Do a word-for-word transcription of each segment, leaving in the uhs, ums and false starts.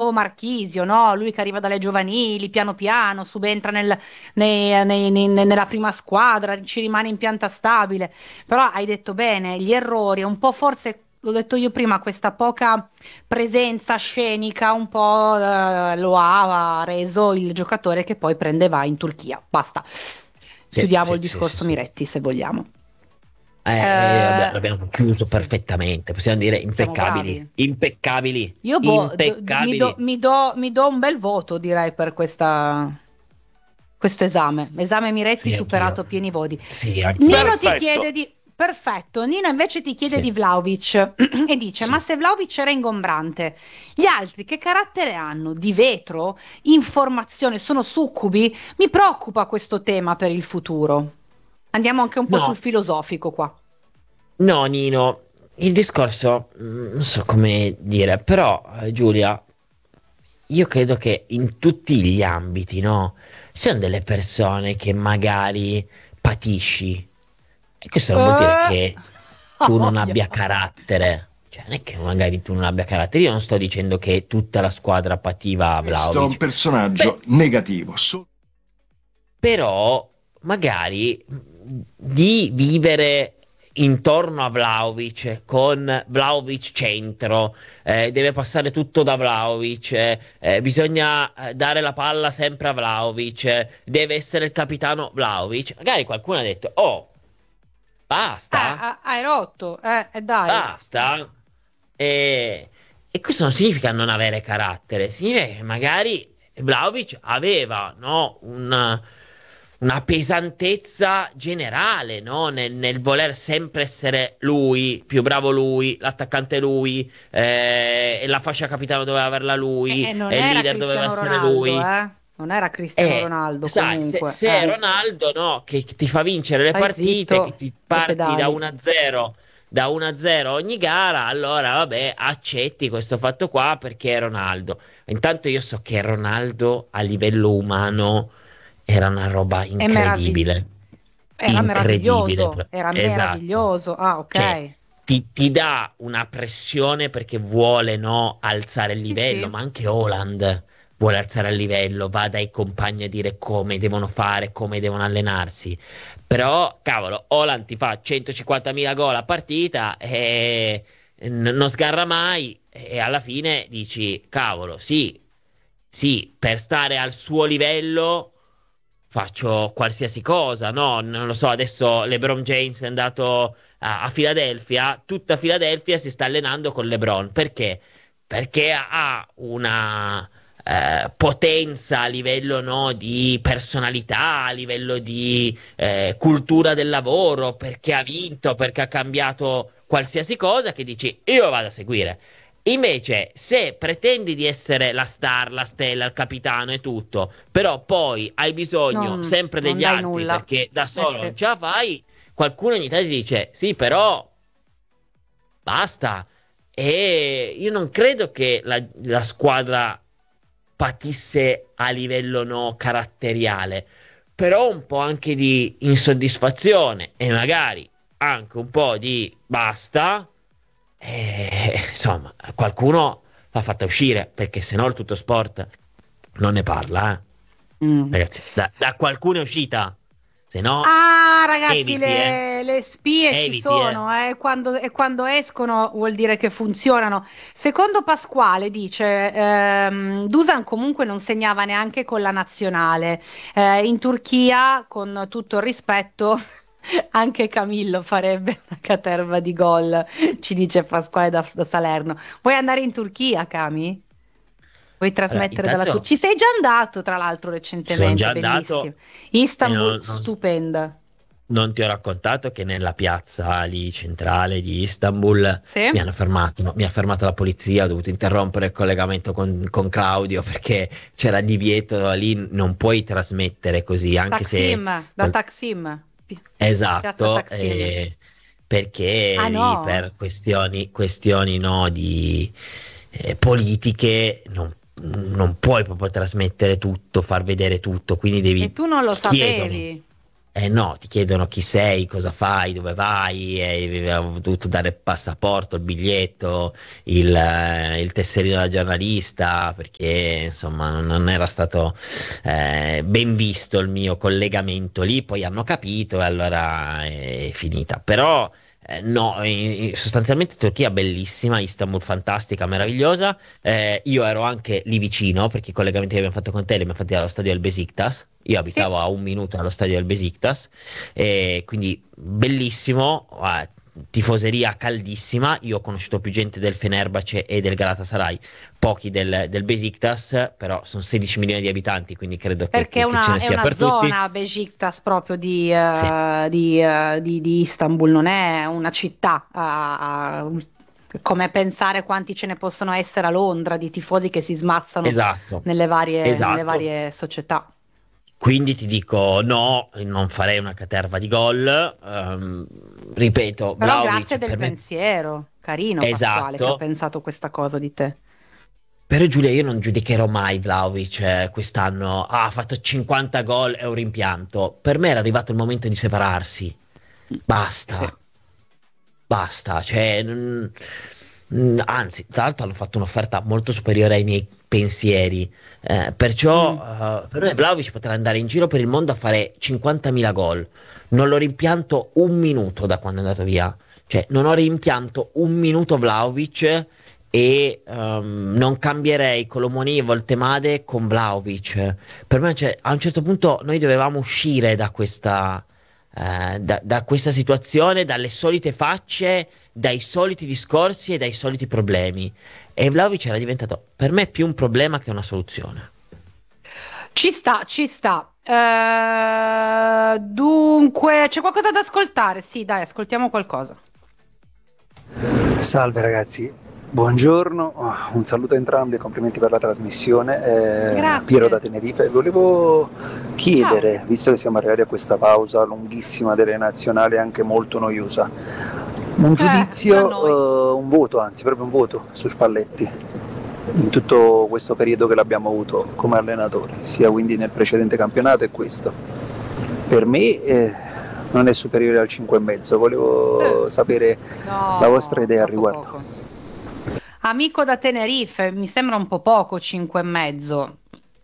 nuovo Marchisio, no? Lui che arriva dalle giovanili, piano piano, subentra nel- nei- nei- nei- nella prima squadra, ci rimane in pianta stabile. Però hai detto bene, gli errori, un po' forse, l'ho detto io prima, questa poca presenza scenica un po' eh, lo ha reso il giocatore che poi prende e va in Turchia. Basta. Sì, Chiudiamo sì, il sì, sì, discorso sì. Miretti se vogliamo. Eh, eh, vabbè, Eh, l'abbiamo chiuso sì, perfettamente, possiamo dire siamo impeccabili, bravi. impeccabili, Io boh, do- do- mi, do, impeccabili. mi do- mi do un bel voto, direi, per questa, questo esame. Esame Miretti Sì, anch'io. superato pieni voti. Sì, anch'io. Nino ti chiede Perfetto. di... Perfetto, Nino invece ti chiede Sì, di Vlahovic e dice: Ma sì. se Vlahovic era ingombrante, gli altri che carattere hanno? Di vetro? Informazione? Sono succubi? Mi preoccupa questo tema per il futuro. Andiamo anche un po' sul No, filosofico qua. no, Nino, il discorso, mm, non so come dire, però, eh, Giulia, io credo che in tutti gli ambiti, no? Ci sono delle persone che magari patisci. E questo non vuol dire Eh, che ha tu non voglia. abbia carattere. Cioè, non è che magari tu non abbia carattere. Io non sto dicendo che tutta la squadra pativa Questo è un Vlahovic. personaggio Beh, negativo. So- però magari di vivere intorno a Vlahovic con Vlahovic centro, eh, deve passare tutto da Vlahovic, eh, eh, bisogna eh, dare la palla sempre a Vlahovic, eh, deve essere il capitano Vlahovic. Magari qualcuno ha detto: "Oh, Eh, basta, ha- hai rotto, eh, eh, dai. basta". E, e questo non significa non avere carattere, significa che magari Vlahovic aveva, no, una, una pesantezza generale, no, nel, nel voler sempre essere lui, più bravo lui, l'attaccante lui, eh, e la fascia capitano doveva averla E, lui, e non e il era leader doveva Cristiano essere Ronaldo, lui. eh? Non era Cristiano E Ronaldo sai, se, comunque, se è eh. Ronaldo, no, che, che ti fa vincere le Stai partite, che zitto ti e parti da pedali. uno a zero, da uno a zero ogni gara, allora vabbè, accetti questo fatto qua perché è Ronaldo. Intanto io so che Ronaldo a livello umano era una roba È meraviglioso. incredibile, Era incredibile. meraviglioso, pro- era Esatto. meraviglioso. Ah, Cioè, ok. ti, ti dà una pressione perché vuole, no, alzare il Sì, livello, sì. ma anche Haaland vuole alzare il livello, va dai compagni a dire come devono fare, come devono allenarsi. Però, cavolo, Haaland ti fa centocinquantamila gol a partita e n- non sgarra mai e alla fine dici, cavolo, sì, sì, per stare al suo livello faccio qualsiasi cosa, no? Non lo so, adesso LeBron James è andato a, a Filadelfia, tutta Filadelfia si sta allenando con LeBron. Perché? Perché ha una eh, potenza a livello, no, di personalità, a livello di eh, cultura del lavoro, perché ha vinto, perché ha cambiato qualsiasi cosa che dici io vado a seguire. Invece, se pretendi di essere la star, la stella, il capitano e tutto, però poi hai bisogno Non, sempre non degli dai altri nulla. perché da Eh solo sì. non ce la fai, qualcuno ogni tanto ti dice sì, però basta. E io non credo che la, la squadra patisse a livello no caratteriale, però un po' anche di insoddisfazione e magari anche un po' di basta. E, insomma, qualcuno l'ha fatta uscire perché se no il tutto sport non ne parla, eh. Mm. Ragazzi, da, da qualcuno è uscita, se no Ah, ragazzi, eviti, eh. le, le spie ci Eviti, eh. sono, eh, quando, e quando escono vuol dire che funzionano. Secondo Pasquale dice, ehm, Dusan comunque non segnava neanche con la nazionale. Eh, in Turchia, con tutto il rispetto, anche Camillo farebbe una caterva di gol, ci dice Pasquale da, da Salerno. Vuoi andare in Turchia, Cami? Vuoi Allora, trasmettere dalla Turchia? intanto Ci sei già andato, tra l'altro, sono recentemente, già bellissimo. andato e Istanbul, non, non- stupenda. non ti ho raccontato che nella piazza lì centrale di Istanbul Sì? mi hanno fermato, mi ha fermato la polizia, ho dovuto interrompere il collegamento con, con Claudio perché c'era divieto lì, non puoi trasmettere così, anche se... Taksim, da Taksim. Pi- Piazza Esatto, Taksim. eh, perché Ah lì no? per questioni, questioni no, di eh, politiche non, non puoi proprio trasmettere tutto, far vedere tutto, quindi E devi, tu non lo ti chiedono. sapevi? Eh no, ti chiedono chi sei, cosa fai, dove vai, e avevo dovuto dare il passaporto, il biglietto, il, eh, il tesserino da giornalista, perché insomma non, non era stato eh, ben visto il mio collegamento lì, poi hanno capito e allora è finita. Però eh, no, in- in- sostanzialmente Turchia bellissima, Istanbul fantastica, meravigliosa. Eh, io ero anche lì vicino, perché i collegamenti che abbiamo fatto con te li abbiamo fatti allo stadio del Besiktas. Io Sì. abitavo a un minuto dallo stadio del Besiktas, e quindi bellissimo, eh, tifoseria caldissima. Io ho conosciuto più gente del Fenerbahce e del Galatasaray, pochi del, del Besiktas, però sono sedici milioni di abitanti, quindi credo che, Perché è che- che ce una, ne è sia una per tutti. zona, Besiktas, proprio di, Sì, eh, di, eh, di- di Istanbul, non è una città. ah, ah, come pensare quanti ce ne possono essere a Londra di tifosi che si smazzano esatto, nelle varie, nelle esatto. varie società. Quindi ti dico no, non farei una caterva di gol. Ehm, ripeto, Però grazie Vlahovic del per me pensiero, carino Pasquale che ha esatto. pensato questa cosa di te. Però Giulia, io non giudicherò mai Vlahovic eh, quest'anno. Ah, ha fatto cinquanta gol, è un rimpianto. Per me era arrivato il momento di separarsi. Sì. Basta, basta. Cioè, mm, mm, anzi, tra l'altro hanno fatto un'offerta molto superiore ai miei pensieri. Eh, perciò Mm. eh, per me Vlahovic potrà andare in giro per il mondo a fare cinquantamila gol. Non l'ho rimpianto un minuto da quando è andato via. Cioè, non ho rimpianto un minuto Vlahovic, e ehm, non cambierei Colomoni e Voltemade con Vlahovic. Per me, cioè, a un certo punto noi dovevamo uscire da questa, eh, da, da questa situazione, dalle solite facce, dai soliti discorsi e dai soliti problemi. E Vlahovic era diventato per me più un problema che una soluzione. Ci sta, ci sta. Eh, dunque, c'è qualcosa da ascoltare? Sì, dai, ascoltiamo qualcosa. Salve ragazzi, buongiorno, un saluto a entrambi e complimenti per la trasmissione. Eh, Piero da Grazie. Tenerife, volevo Ciao. chiedere, visto che siamo arrivati a questa pausa lunghissima delle nazionali, anche molto noiosa, un Eh, pure a noi. giudizio, eh, un voto, anzi proprio un voto su Spalletti in tutto questo periodo che l'abbiamo avuto come allenatore, sia quindi nel precedente campionato e questo. Per me eh, non è superiore al cinque e mezzo, Eh, volevo sapere la vostra no, idea al troppo riguardo. poco. Amico da Tenerife, mi sembra un po' poco, cinque e mezzo.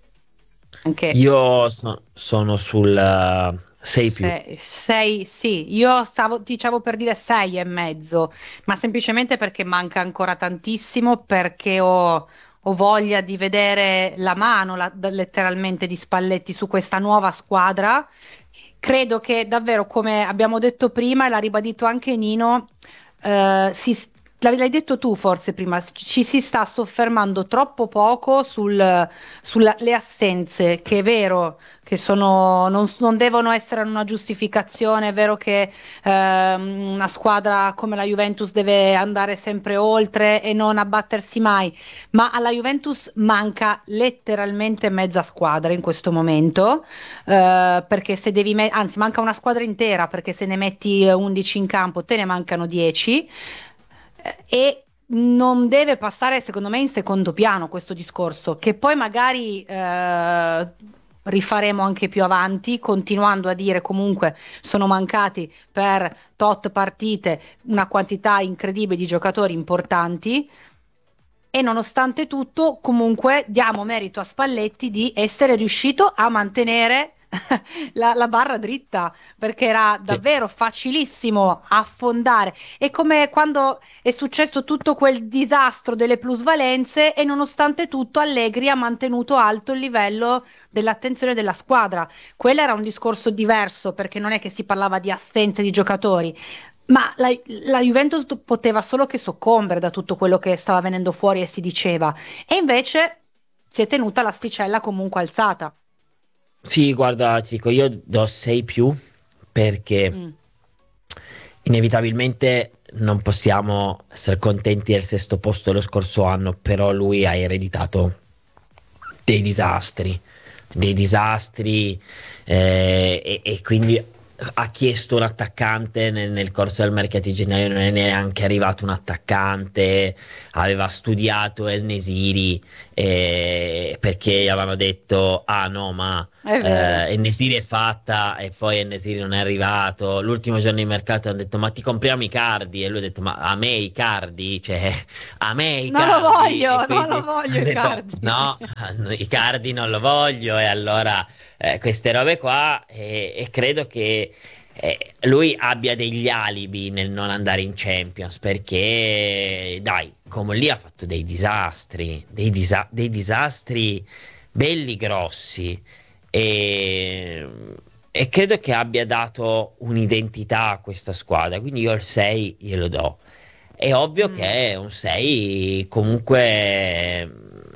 Anche Io so- sono sul sei più. sei, sei, sì, io stavo, diciamo per dire sei e mezzo, ma semplicemente perché manca ancora tantissimo, perché ho, ho voglia di vedere la mano, la- letteralmente, di Spalletti su questa nuova squadra. Credo che davvero, come abbiamo detto prima e l'ha ribadito anche Nino, eh, si- l'hai l'hai detto tu forse prima, ci si sta soffermando troppo poco sul- sulle assenze, che è vero che sono, non, non devono essere una giustificazione, è vero che ehm, una squadra come la Juventus deve andare sempre oltre e non abbattersi mai, ma alla Juventus manca letteralmente mezza squadra in questo momento, eh, perché se devi, me- anzi manca una squadra intera, perché se ne metti eh, undici in campo te ne mancano dieci, eh, e non deve passare secondo me in secondo piano questo discorso, che poi magari eh, rifaremo anche più avanti, continuando a dire comunque sono mancati per tot partite una quantità incredibile di giocatori importanti. E nonostante tutto, comunque diamo merito a Spalletti di essere riuscito a mantenere la, la barra dritta, perché era Sì. davvero facilissimo affondare. È come quando è successo tutto quel disastro delle plusvalenze e nonostante tutto Allegri ha mantenuto alto il livello dell'attenzione della squadra. Quello era un discorso diverso, perché non è che si parlava di assenze di giocatori, ma la, la Juventus poteva solo che soccombere da tutto quello che stava venendo fuori e si diceva, e invece si è tenuta l'asticella comunque alzata. Sì, guarda, ti dico, io do sei più perché Mm. inevitabilmente non possiamo essere contenti del sesto posto dello scorso anno, però lui ha ereditato dei disastri, dei disastri eh, e, e quindi ha chiesto un attaccante nel, nel corso del mercato di gennaio, non è neanche arrivato un attaccante, aveva studiato El Nesiri eh, perché gli avevano detto ah no ma È vero. eh, En-Nesyri è fatta e poi En-Nesyri non è arrivato, l'ultimo giorno di mercato hanno detto ma ti compriamo i Cardi e lui ha detto ma a me i Cardi, cioè a me i Non lo Cardi e voglio, non lo quindi voglio ha detto Icardi. no, i Cardi non lo voglio e allora eh, queste robe qua e, e credo che eh, lui abbia degli alibi nel non andare in Champions perché dai, come lì ha fatto dei disastri, dei, disa- dei disastri belli grossi e, e credo che abbia dato un'identità a questa squadra, quindi io il sei glielo do. È ovvio Mm. che è un sei comunque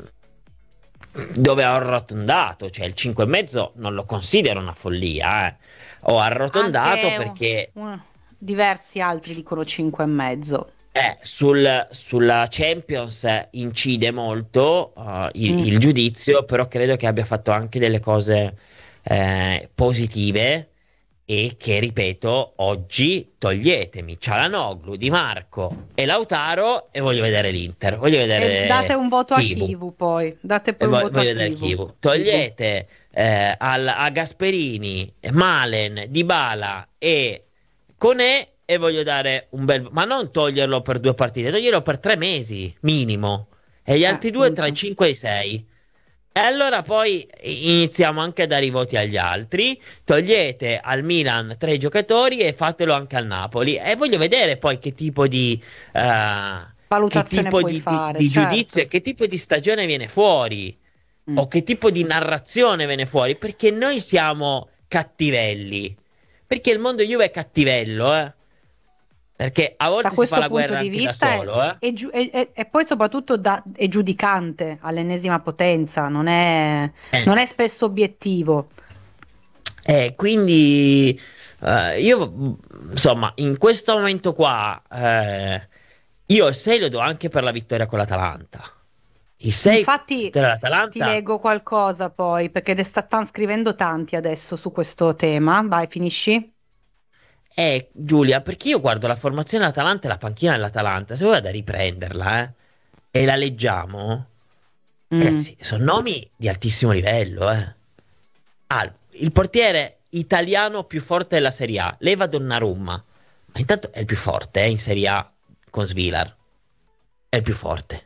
dove ho arrotondato, cioè il cinque e mezzo non lo considero una follia, eh. Ho arrotondato Anche un- perché un- diversi altri su- dicono cinque e mezzo. eh, sul- sulla Champions incide molto uh, il, Mm. il giudizio, però credo che abbia fatto anche delle cose eh, positive e che, ripeto, oggi toglietemi Cialanoglu, Di Marco e Lautaro e voglio vedere l'Inter, voglio E date vedere un voto a Kivu. Kivu poi, date E poi un vo- voto a voglio vedere Kivu. Kivu. Kivu. Togliete eh, al- a Gasperini, Malen, Dybala e Koné e voglio dare un bel... Ma non toglierlo per due partite, toglierlo per tre mesi minimo. E gli Eh, altri due tra i appunto. cinque e i sei. E allora poi iniziamo anche a dare i voti agli altri. Togliete al Milan tre giocatori e fatelo anche al Napoli. E voglio vedere poi che tipo di... eh, che Valutazione tipo puoi di, di- fare, di giudizio certo. e che tipo di stagione viene fuori Mm. o che tipo di narrazione viene fuori perché noi siamo cattivelli perché il mondo Juve è cattivello eh? Perché a Da volte si fa questo la punto guerra di anche da vista è, solo eh? è giu- è- è- e poi soprattutto da- è giudicante all'ennesima potenza, non è, Eh. non è spesso obiettivo. Eh, quindi eh, io insomma in questo momento qua eh, io il sei lo do anche per la vittoria con l'Atalanta il sei Infatti vittoria ti dell'Atalanta. leggo qualcosa poi, perché ne sta- stanno scrivendo tanti adesso su questo tema. Vai, finisci? Eh, Giulia, perché io guardo la formazione dell'Atalanta e la panchina dell'Atalanta, se vuoi da riprenderla, eh, e la leggiamo, Mm. ragazzi, sono nomi di altissimo livello, eh. Ah, il portiere italiano più forte della Serie A, Leva Donnarumma, ma intanto è il più forte, eh, in Serie A con Svilar, è il più forte.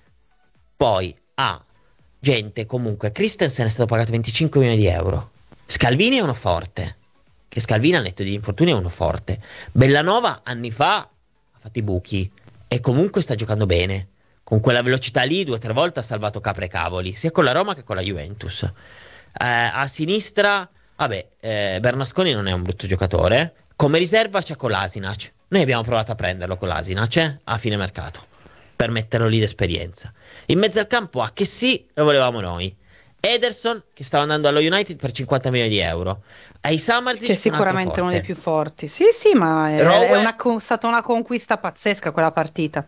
Poi ha gente comunque, Christensen è stato pagato venticinque milioni di euro, Scalvini è uno forte, che Scalvini al netto di infortuni è uno forte, Bellanova anni fa ha fatto i buchi e comunque sta giocando bene, con quella velocità lì due o tre volte ha salvato capre e cavoli, sia con la Roma che con la Juventus. Eh, a sinistra, vabbè, eh, Bernasconi non è un brutto giocatore, come riserva c'è Kolasinac, noi abbiamo provato a prenderlo Kolasinac eh, a fine mercato, per metterlo lì d'esperienza. In mezzo al campo a che sì, lo volevamo noi. Ederson che stava andando allo United per cinquanta milioni di euro. Ai Che è Samardzic un altro sicuramente uno dei forte. più forti. Sì, sì, ma è, è Rowe, una co- stata una conquista pazzesca quella partita.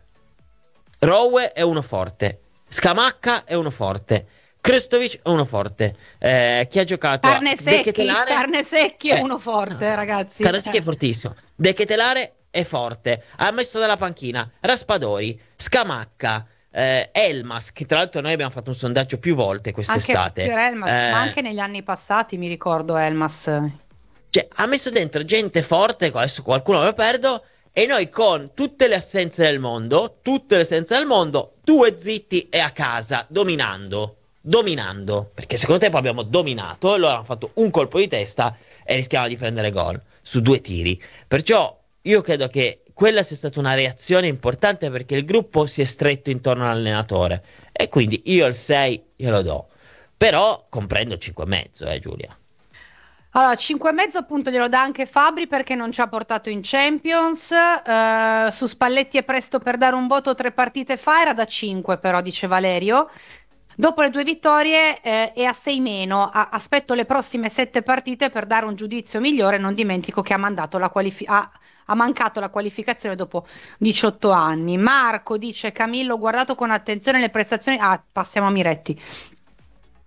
Rowe è uno forte. Scamacca è uno forte. Krstovic è uno forte. Eh, chi ha giocato a Carne De secchi, Ketelare? carne secchi è Eh, uno forte, ragazzi. Carne secchi è Eh. fortissimo. De Ketelare è forte. Ha messo dalla panchina Raspadori, Scamacca, eh, Elmas, che tra l'altro noi abbiamo fatto un sondaggio più volte Anche quest'estate. per Elmas, Eh, ma anche negli anni passati mi ricordo Elmas. Cioè, ha messo dentro gente forte, adesso qualcuno me lo perdo, e noi con tutte le assenze del mondo, tutte le assenze del mondo, due zitti e a casa, dominando, dominando, perché secondo tempo abbiamo dominato, e loro hanno fatto un colpo di testa e rischiavano di prendere gol su due tiri. Perciò io credo che quella sia stata una reazione importante perché il gruppo si è stretto intorno all'allenatore, e quindi io il sei glielo do, però comprendo il cinque e mezzo, eh Giulia. Allora, cinque e mezzo appunto glielo dà anche Fabri perché non ci ha portato in Champions. Eh, su Spalletti è presto per dare un voto tre partite fa, era da cinque però, dice Valerio. Dopo le due vittorie eh, è a sei meno. A- aspetto le prossime sette partite per dare un giudizio migliore. Non dimentico che ha, mandato la qualifi- ha, ha mancato la qualificazione dopo diciotto anni. Marco dice: Camillo, ho guardato con attenzione le prestazioni. Ah, passiamo a Miretti.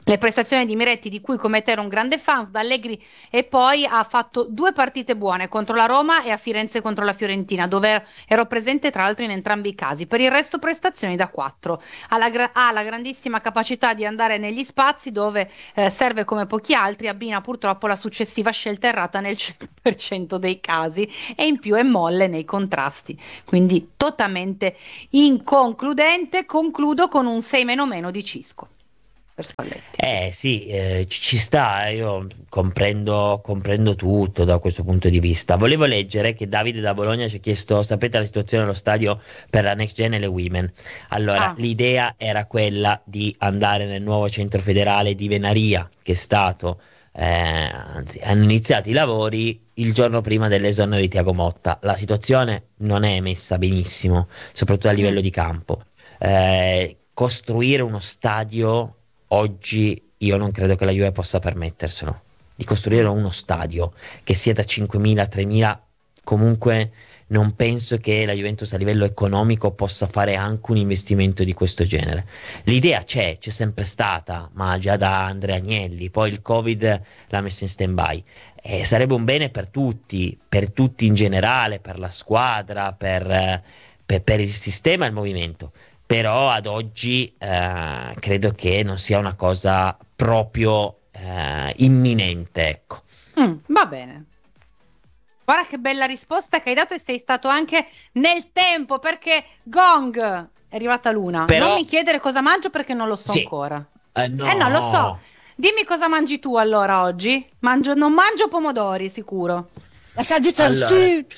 le prestazioni di Miretti, di cui come te ero un grande fan, da Allegri, e poi ha fatto due partite buone contro la Roma e a Firenze contro la Fiorentina, dove ero presente tra l'altro in entrambi i casi. Per il resto prestazioni da quattro. Ha la, gra- ha la grandissima capacità di andare negli spazi dove eh, serve come pochi altri, abbina purtroppo la successiva scelta errata nel cento per cento dei casi e in più è molle nei contrasti. Quindi totalmente inconcludente. Concludo con un sei meno meno di Cisco. Per Spalletti. Eh sì, eh, ci, ci sta, io comprendo, comprendo tutto da questo punto di vista. Volevo leggere che Davide da Bologna ci ha chiesto, sapete la situazione allo stadio per la Next Gen e le Women? Allora, Ah. l'idea era quella di andare nel nuovo centro federale di Venaria, che è stato, eh, anzi, hanno iniziato i lavori il giorno prima dell'esonero di Thiago Motta. La situazione non è messa benissimo, soprattutto a livello Mm. di campo. Eh, costruire uno stadio oggi io non credo che la Juve possa permetterselo, di costruire uno stadio che sia da cinquemila a tremila. Comunque non penso che la Juventus a livello economico possa fare anche un investimento di questo genere. L'idea c'è, c'è sempre stata, ma già da Andrea Agnelli, poi il Covid l'ha messo in stand-by. E sarebbe un bene per tutti, per tutti in generale, per la squadra, per, eh, per, per il sistema e il movimento. Però ad oggi eh, credo che non sia una cosa proprio eh, imminente, ecco. Mm, va bene. Guarda che bella risposta che hai dato, e sei stato anche nel tempo, perché gong, è arrivata l'una. Però- Non mi chiedere cosa mangio perché non lo so Sì. ancora. Eh, no. Eh no, lo so. Dimmi cosa mangi tu allora oggi. Mangio, non mangio pomodori, sicuro. La saggezza Allora,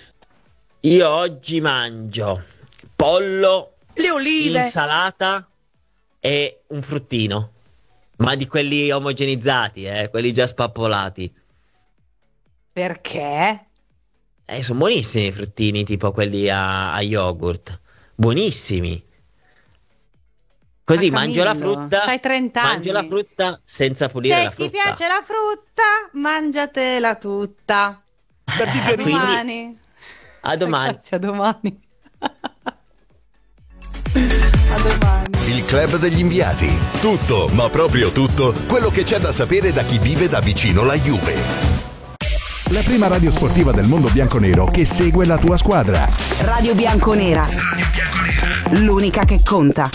io oggi mangio pollo, le olive. insalata e un fruttino, ma di quelli omogenizzati, eh, quelli già spappolati. Perché? Eh, sono buonissimi i fruttini, tipo quelli a, a yogurt. Buonissimi. Così Ma mangio la Camillo, frutta, c'hai trenta mangio la anni. frutta senza pulire Se la ti frutta. piace la frutta, mangiatela tutta. Per A digerire. Quindi- domani. A domani. Ragazzi, a domani. A domani. Il club degli inviati. Tutto, ma proprio tutto, quello che c'è da sapere da chi vive da vicino la Juve. La prima radio sportiva del mondo bianconero che segue la tua squadra. Radio Bianconera. L'unica che conta.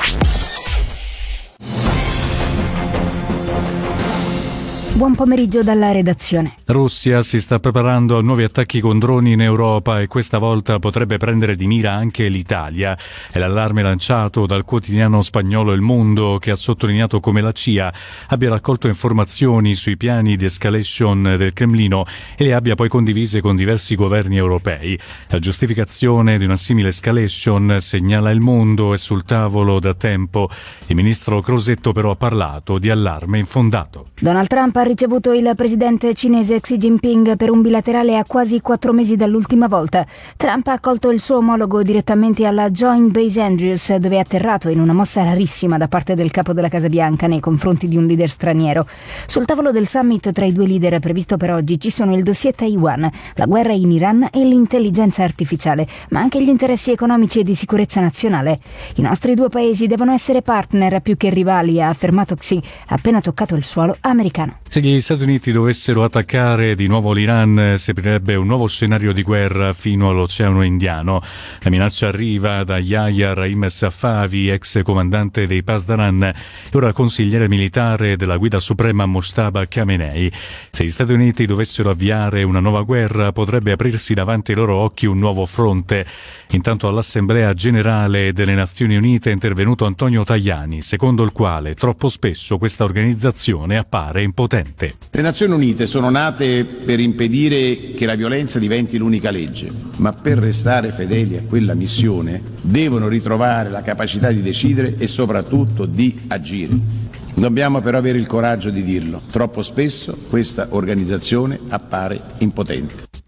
Buon pomeriggio dalla redazione. Russia si sta preparando a nuovi attacchi con droni in Europa e questa volta potrebbe prendere di mira anche l'Italia. È l'allarme lanciato dal quotidiano spagnolo Il Mundo, che ha sottolineato come la C I A abbia raccolto informazioni sui piani di escalation del Cremlino e le abbia poi condivise con diversi governi europei. La giustificazione di una simile escalation, segnala Il Mundo, è sul tavolo da tempo. Il ministro Crosetto però ha parlato di allarme infondato. Donald Trump ha ricevuto il presidente cinese Xi Jinping per un bilaterale a quasi quattro mesi dall'ultima volta. Trump ha accolto il suo omologo direttamente alla Joint Base Andrews, dove è atterrato in una mossa rarissima da parte del capo della Casa Bianca nei confronti di un leader straniero. Sul tavolo del summit tra i due leader previsto per oggi ci sono il dossier Taiwan, la guerra in Iran e l'intelligenza artificiale, ma anche gli interessi economici e di sicurezza nazionale. I nostri due paesi devono essere partner più che rivali, ha affermato Xi, appena toccato il suolo americano. Se gli Stati Uniti dovessero attaccare di nuovo l'Iran, si aprirebbe un nuovo scenario di guerra fino all'Oceano Indiano. La minaccia arriva da Yahya Rahim Safavi, ex comandante dei Pasdaran e ora consigliere militare della guida suprema Mojtaba Khamenei. Se gli Stati Uniti dovessero avviare una nuova guerra, potrebbe aprirsi davanti ai loro occhi un nuovo fronte. Intanto all'Assemblea Generale delle Nazioni Unite è intervenuto Antonio Tajani, secondo il quale troppo spesso questa organizzazione appare impotente. Le Nazioni Unite sono nate per impedire che la violenza diventi l'unica legge, ma per restare fedeli a quella missione devono ritrovare la capacità di decidere e soprattutto di agire. Dobbiamo però avere il coraggio di dirlo. Troppo spesso questa organizzazione appare impotente.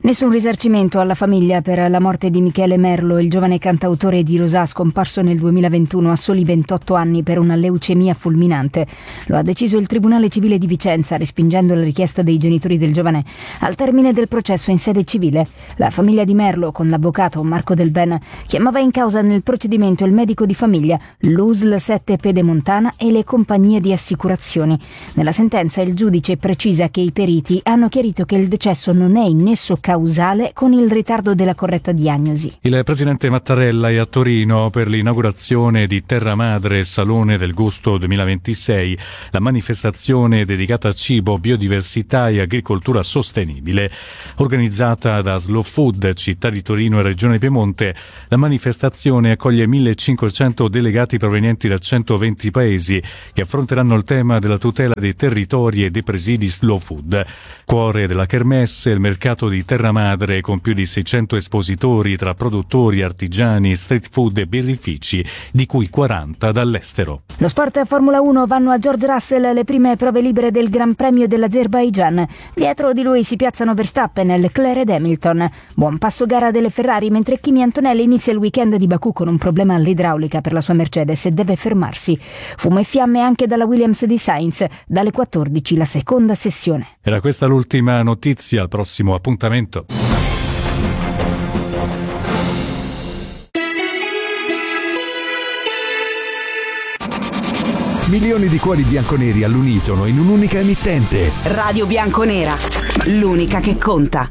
Nessun risarcimento alla famiglia per la morte di Michele Merlo, il giovane cantautore di Rosà scomparso nel duemilaventuno a soli ventotto anni per una leucemia fulminante. Lo ha deciso il Tribunale Civile di Vicenza, respingendo la richiesta dei genitori del giovane al termine del processo in sede civile. La famiglia di Merlo, con l'avvocato Marco Del Ben, chiamava in causa nel procedimento il medico di famiglia, l'U S L sette Pedemontana e le compagnie di assicurazioni. Nella sentenza il giudice precisa che i periti hanno chiarito che il decesso non è in nesso causale con il ritardo della corretta diagnosi. Il presidente Mattarella è a Torino per l'inaugurazione di Terra Madre Salone del Gusto duemilaventisei, la manifestazione dedicata a cibo, biodiversità e agricoltura sostenibile. Organizzata da Slow Food, Città di Torino e Regione Piemonte, la manifestazione accoglie millecinquecento delegati provenienti da centoventi paesi che affronteranno il tema della tutela dei territori e dei presidi Slow Food. Cuore della kermesse, il mercato di Terra Madre con più di seicento espositori tra produttori, artigiani, street food e birrifici, di cui quaranta dall'estero. Lo sport e Formula uno vanno a George Russell le prime prove libere del Gran Premio dell'Azerbaigian. Dietro di lui si piazzano Verstappen, Leclerc ed Hamilton. Buon passo gara delle Ferrari, mentre Kimi Antonelli inizia il weekend di Baku con un problema all'idraulica per la sua Mercedes e deve fermarsi. Fumo e fiamme anche dalla Williams di Sainz, dalle quattordici la seconda sessione. Era questa l'ultima notizia, al prossimo appuntamento. Milioni di cuori bianconeri all'unisono in un'unica emittente. Radio Bianconera, l'unica che conta.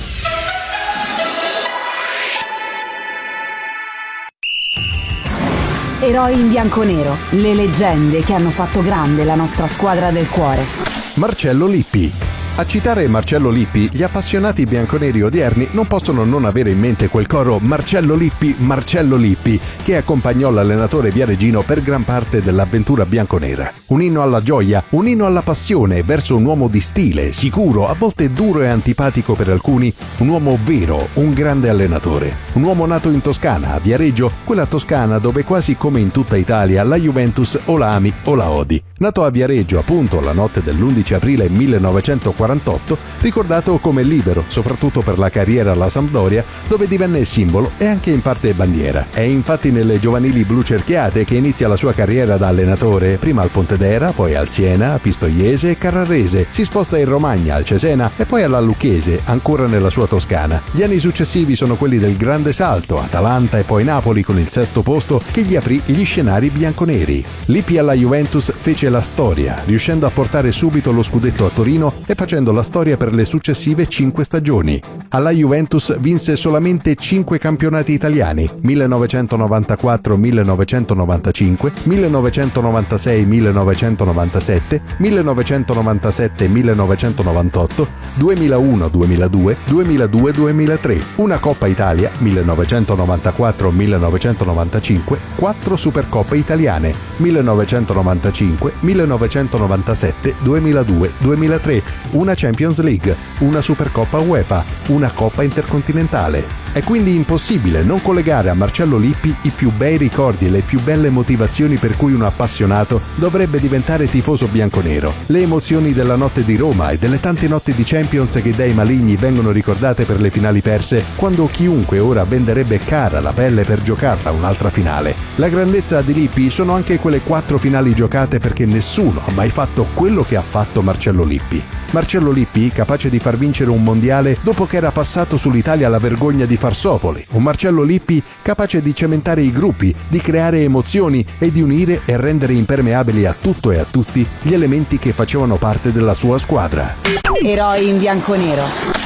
Eroi in bianconero, le leggende che hanno fatto grande la nostra squadra del cuore. Marcello Lippi. A citare Marcello Lippi, gli appassionati bianconeri odierni non possono non avere in mente quel coro Marcello Lippi, Marcello Lippi, che accompagnò l'allenatore viareggino per gran parte dell'avventura bianconera. Un inno alla gioia, un inno alla passione verso un uomo di stile, sicuro, a volte duro e antipatico per alcuni, un uomo vero, un grande allenatore. Un uomo nato in Toscana, a Viareggio, quella Toscana dove quasi come in tutta Italia la Juventus o la ami o la odi. Nato a Viareggio, appunto, la notte dell'undici aprile millenovecentoquarantotto, ricordato come libero, soprattutto per la carriera alla Sampdoria, dove divenne simbolo e anche in parte bandiera. È infatti nelle giovanili blu cerchiate che inizia la sua carriera da allenatore, prima al Pontedera, poi al Siena, Pistoiese e Carrarese. Si sposta in Romagna, al Cesena e poi alla Lucchese, ancora nella sua Toscana. Gli anni successivi sono quelli del grande salto, Atalanta e poi Napoli con il sesto posto che gli aprì gli scenari bianconeri. Lippi alla Juventus fece la storia, riuscendo a portare subito lo scudetto a Torino e facendo la storia per le successive cinque stagioni. Alla Juventus vinse solamente cinque campionati italiani: millenovecentonovantaquattro millenovecentonovantacinque, millenovecentonovantasei millenovecentonovantasette, millenovecentonovantasette millenovecentonovantotto, duemilauno duemiladue, duemiladue duemilatré, una Coppa Italia millenovecentonovantaquattro millenovecentonovantacinque, quattro Supercoppe italiane millenovecentonovantacinque, millenovecentonovantasette, duemiladue duemilatré, una Champions League, una Supercoppa UEFA, una Coppa Intercontinentale. È quindi impossibile non collegare a Marcello Lippi i più bei ricordi e le più belle motivazioni per cui un appassionato dovrebbe diventare tifoso bianconero. Le emozioni della notte di Roma e delle tante notti di Champions che dai maligni vengono ricordate per le finali perse, quando chiunque ora venderebbe cara la pelle per giocarla un'altra finale. La grandezza di Lippi sono anche quelle quattro finali giocate perché nessuno ha mai fatto quello che ha fatto Marcello Lippi. Marcello Lippi, capace di far vincere un mondiale dopo che era passato sull'Italia la vergogna di Farsopoli. Un Marcello Lippi capace di cementare i gruppi, di creare emozioni e di unire e rendere impermeabili a tutto e a tutti gli elementi che facevano parte della sua squadra. Eroi in bianconero.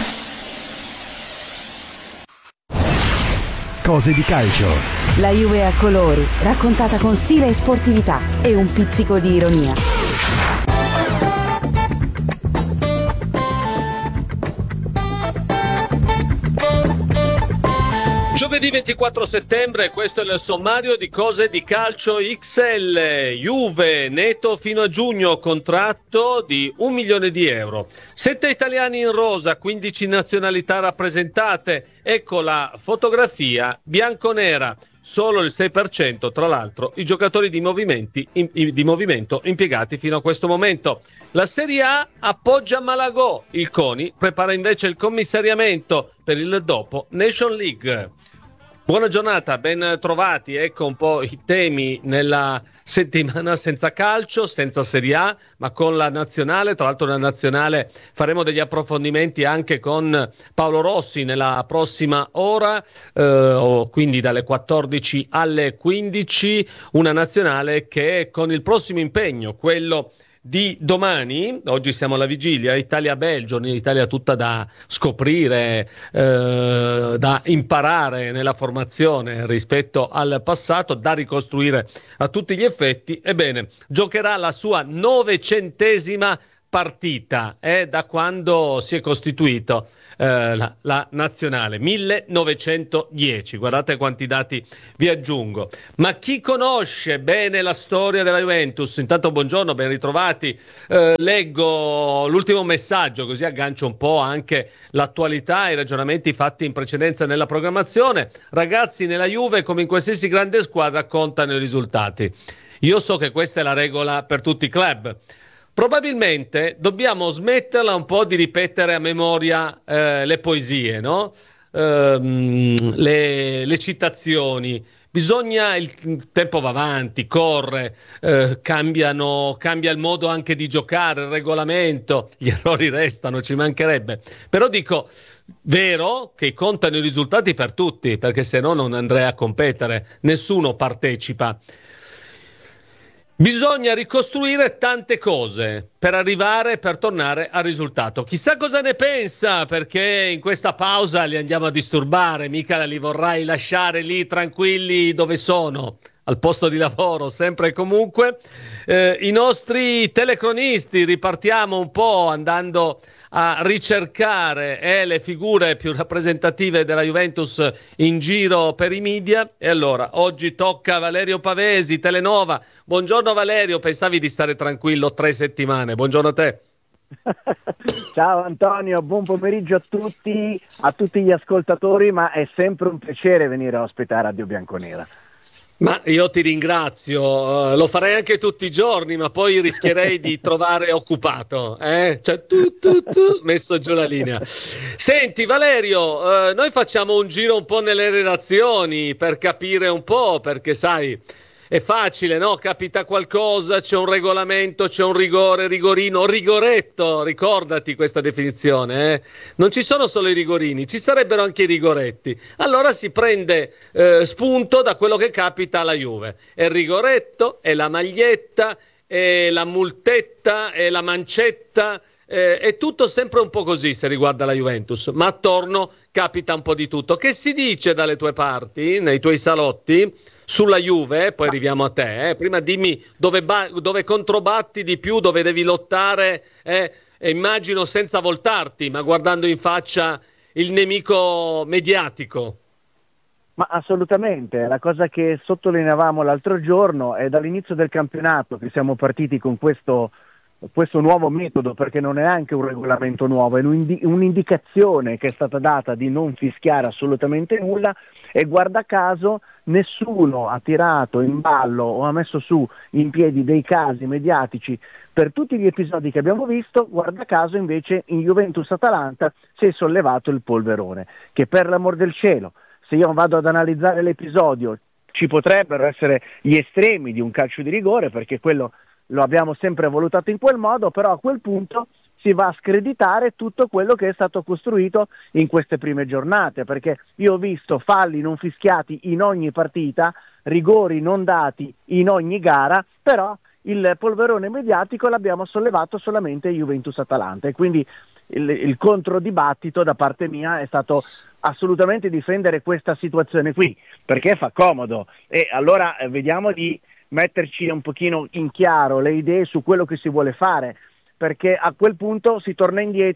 Cose di calcio. La Juve a colori, raccontata con stile e sportività e un pizzico di ironia. Giovedì Giovedì ventiquattro settembre, questo è il sommario di cose di calcio X L. Juve, netto fino a giugno, contratto di un milione di euro. Sette italiani in rosa, quindici nazionalità rappresentate. Ecco la fotografia bianconera. Solo il sei per cento, tra l'altro, i giocatori di, movimenti, in, di movimento impiegati fino a questo momento. La Serie A appoggia Malagò. Il CONI prepara invece il commissariamento per il dopo Nation League. Buona giornata, ben trovati. Ecco un po' i temi nella settimana senza calcio, senza Serie A, ma con la nazionale. Tra l'altro la nazionale faremo degli approfondimenti anche con Paolo Rossi nella prossima ora, eh, o quindi dalle quattordici alle quindici, una nazionale che con il prossimo impegno, quello di domani, oggi siamo alla vigilia, Italia-Belgio, un'Italia tutta da scoprire, eh, da imparare nella formazione rispetto al passato, da ricostruire a tutti gli effetti. Ebbene, giocherà la sua novecentesima partita eh, da quando si è costituito eh, la, la nazionale, millenovecentodieci. Guardate quanti dati vi aggiungo. Ma chi conosce bene la storia della Juventus? Intanto buongiorno, ben ritrovati. Eh, leggo l'ultimo messaggio, così aggancio un po' anche l'attualità e i ragionamenti fatti in precedenza nella programmazione. Ragazzi, nella Juve come in qualsiasi grande squadra contano i risultati. Io so che questa è la regola per tutti i club. Probabilmente dobbiamo smetterla un po' di ripetere a memoria eh, le poesie, no? Ehm, le, le citazioni. Bisogna, il tempo va avanti, corre, eh, cambiano, cambia il modo anche di giocare, il regolamento, gli errori restano, ci mancherebbe. Però dico, vero che contano i risultati per tutti, perché se no non andrei a competere, nessuno partecipa. Bisogna ricostruire tante cose per arrivare, per tornare al risultato. Chissà cosa ne pensa, perché in questa pausa li andiamo a disturbare, mica li vorrai lasciare lì tranquilli dove sono, al posto di lavoro, sempre e comunque. Eh, i nostri telecronisti, ripartiamo un po' andando a ricercare eh, le figure più rappresentative della Juventus in giro per i media. E allora, oggi tocca a Valerio Pavesi, Telenova. Buongiorno Valerio, pensavi di stare tranquillo tre settimane? Buongiorno a te. Ciao Antonio, buon pomeriggio a tutti, a tutti gli ascoltatori, ma è sempre un piacere venire a ospitare Radio Bianconera. Ma io ti ringrazio, uh, lo farei anche tutti i giorni, ma poi rischierei di trovare occupato, eh? Cioè, tu, tu, tu, messo giù la linea. Senti Valerio, uh, noi facciamo un giro un po' nelle relazioni per capire un po', perché sai, è facile, no? Capita qualcosa, c'è un regolamento, c'è un rigore, rigorino, rigoretto, ricordati questa definizione, eh? Non ci sono solo i rigorini, ci sarebbero anche i rigoretti. Allora si prende eh, spunto da quello che capita alla Juve. È il rigoretto, è la maglietta, è la multetta, è la mancetta, eh, è tutto sempre un po' così se riguarda la Juventus, ma attorno capita un po' di tutto. Che si dice dalle tue parti, nei tuoi salotti, sulla Juve? Poi arriviamo a te, eh. Prima dimmi dove, ba- dove controbatti di più, dove devi lottare, eh. E immagino senza voltarti, ma guardando in faccia il nemico mediatico. Ma assolutamente, la cosa che sottolineavamo l'altro giorno è dall'inizio del campionato che siamo partiti con questo, questo nuovo metodo, perché non è anche un regolamento nuovo, è un'indicazione che è stata data di non fischiare assolutamente nulla, e guarda caso nessuno ha tirato in ballo o ha messo su in piedi dei casi mediatici per tutti gli episodi che abbiamo visto. Guarda caso invece in Juventus-Atalanta si è sollevato il polverone, che per l'amor del cielo, se io vado ad analizzare l'episodio, ci potrebbero essere gli estremi di un calcio di rigore, perché quello lo abbiamo sempre valutato in quel modo, però a quel punto si va a screditare tutto quello che è stato costruito in queste prime giornate, perché io ho visto falli non fischiati in ogni partita, rigori non dati in ogni gara, però il polverone mediatico l'abbiamo sollevato solamente Juventus-Atalanta, e quindi il, il controdibattito da parte mia è stato assolutamente difendere questa situazione qui, perché fa comodo, e allora eh, vediamo di metterci un pochino in chiaro le idee su quello che si vuole fare, perché a quel punto si torna indietro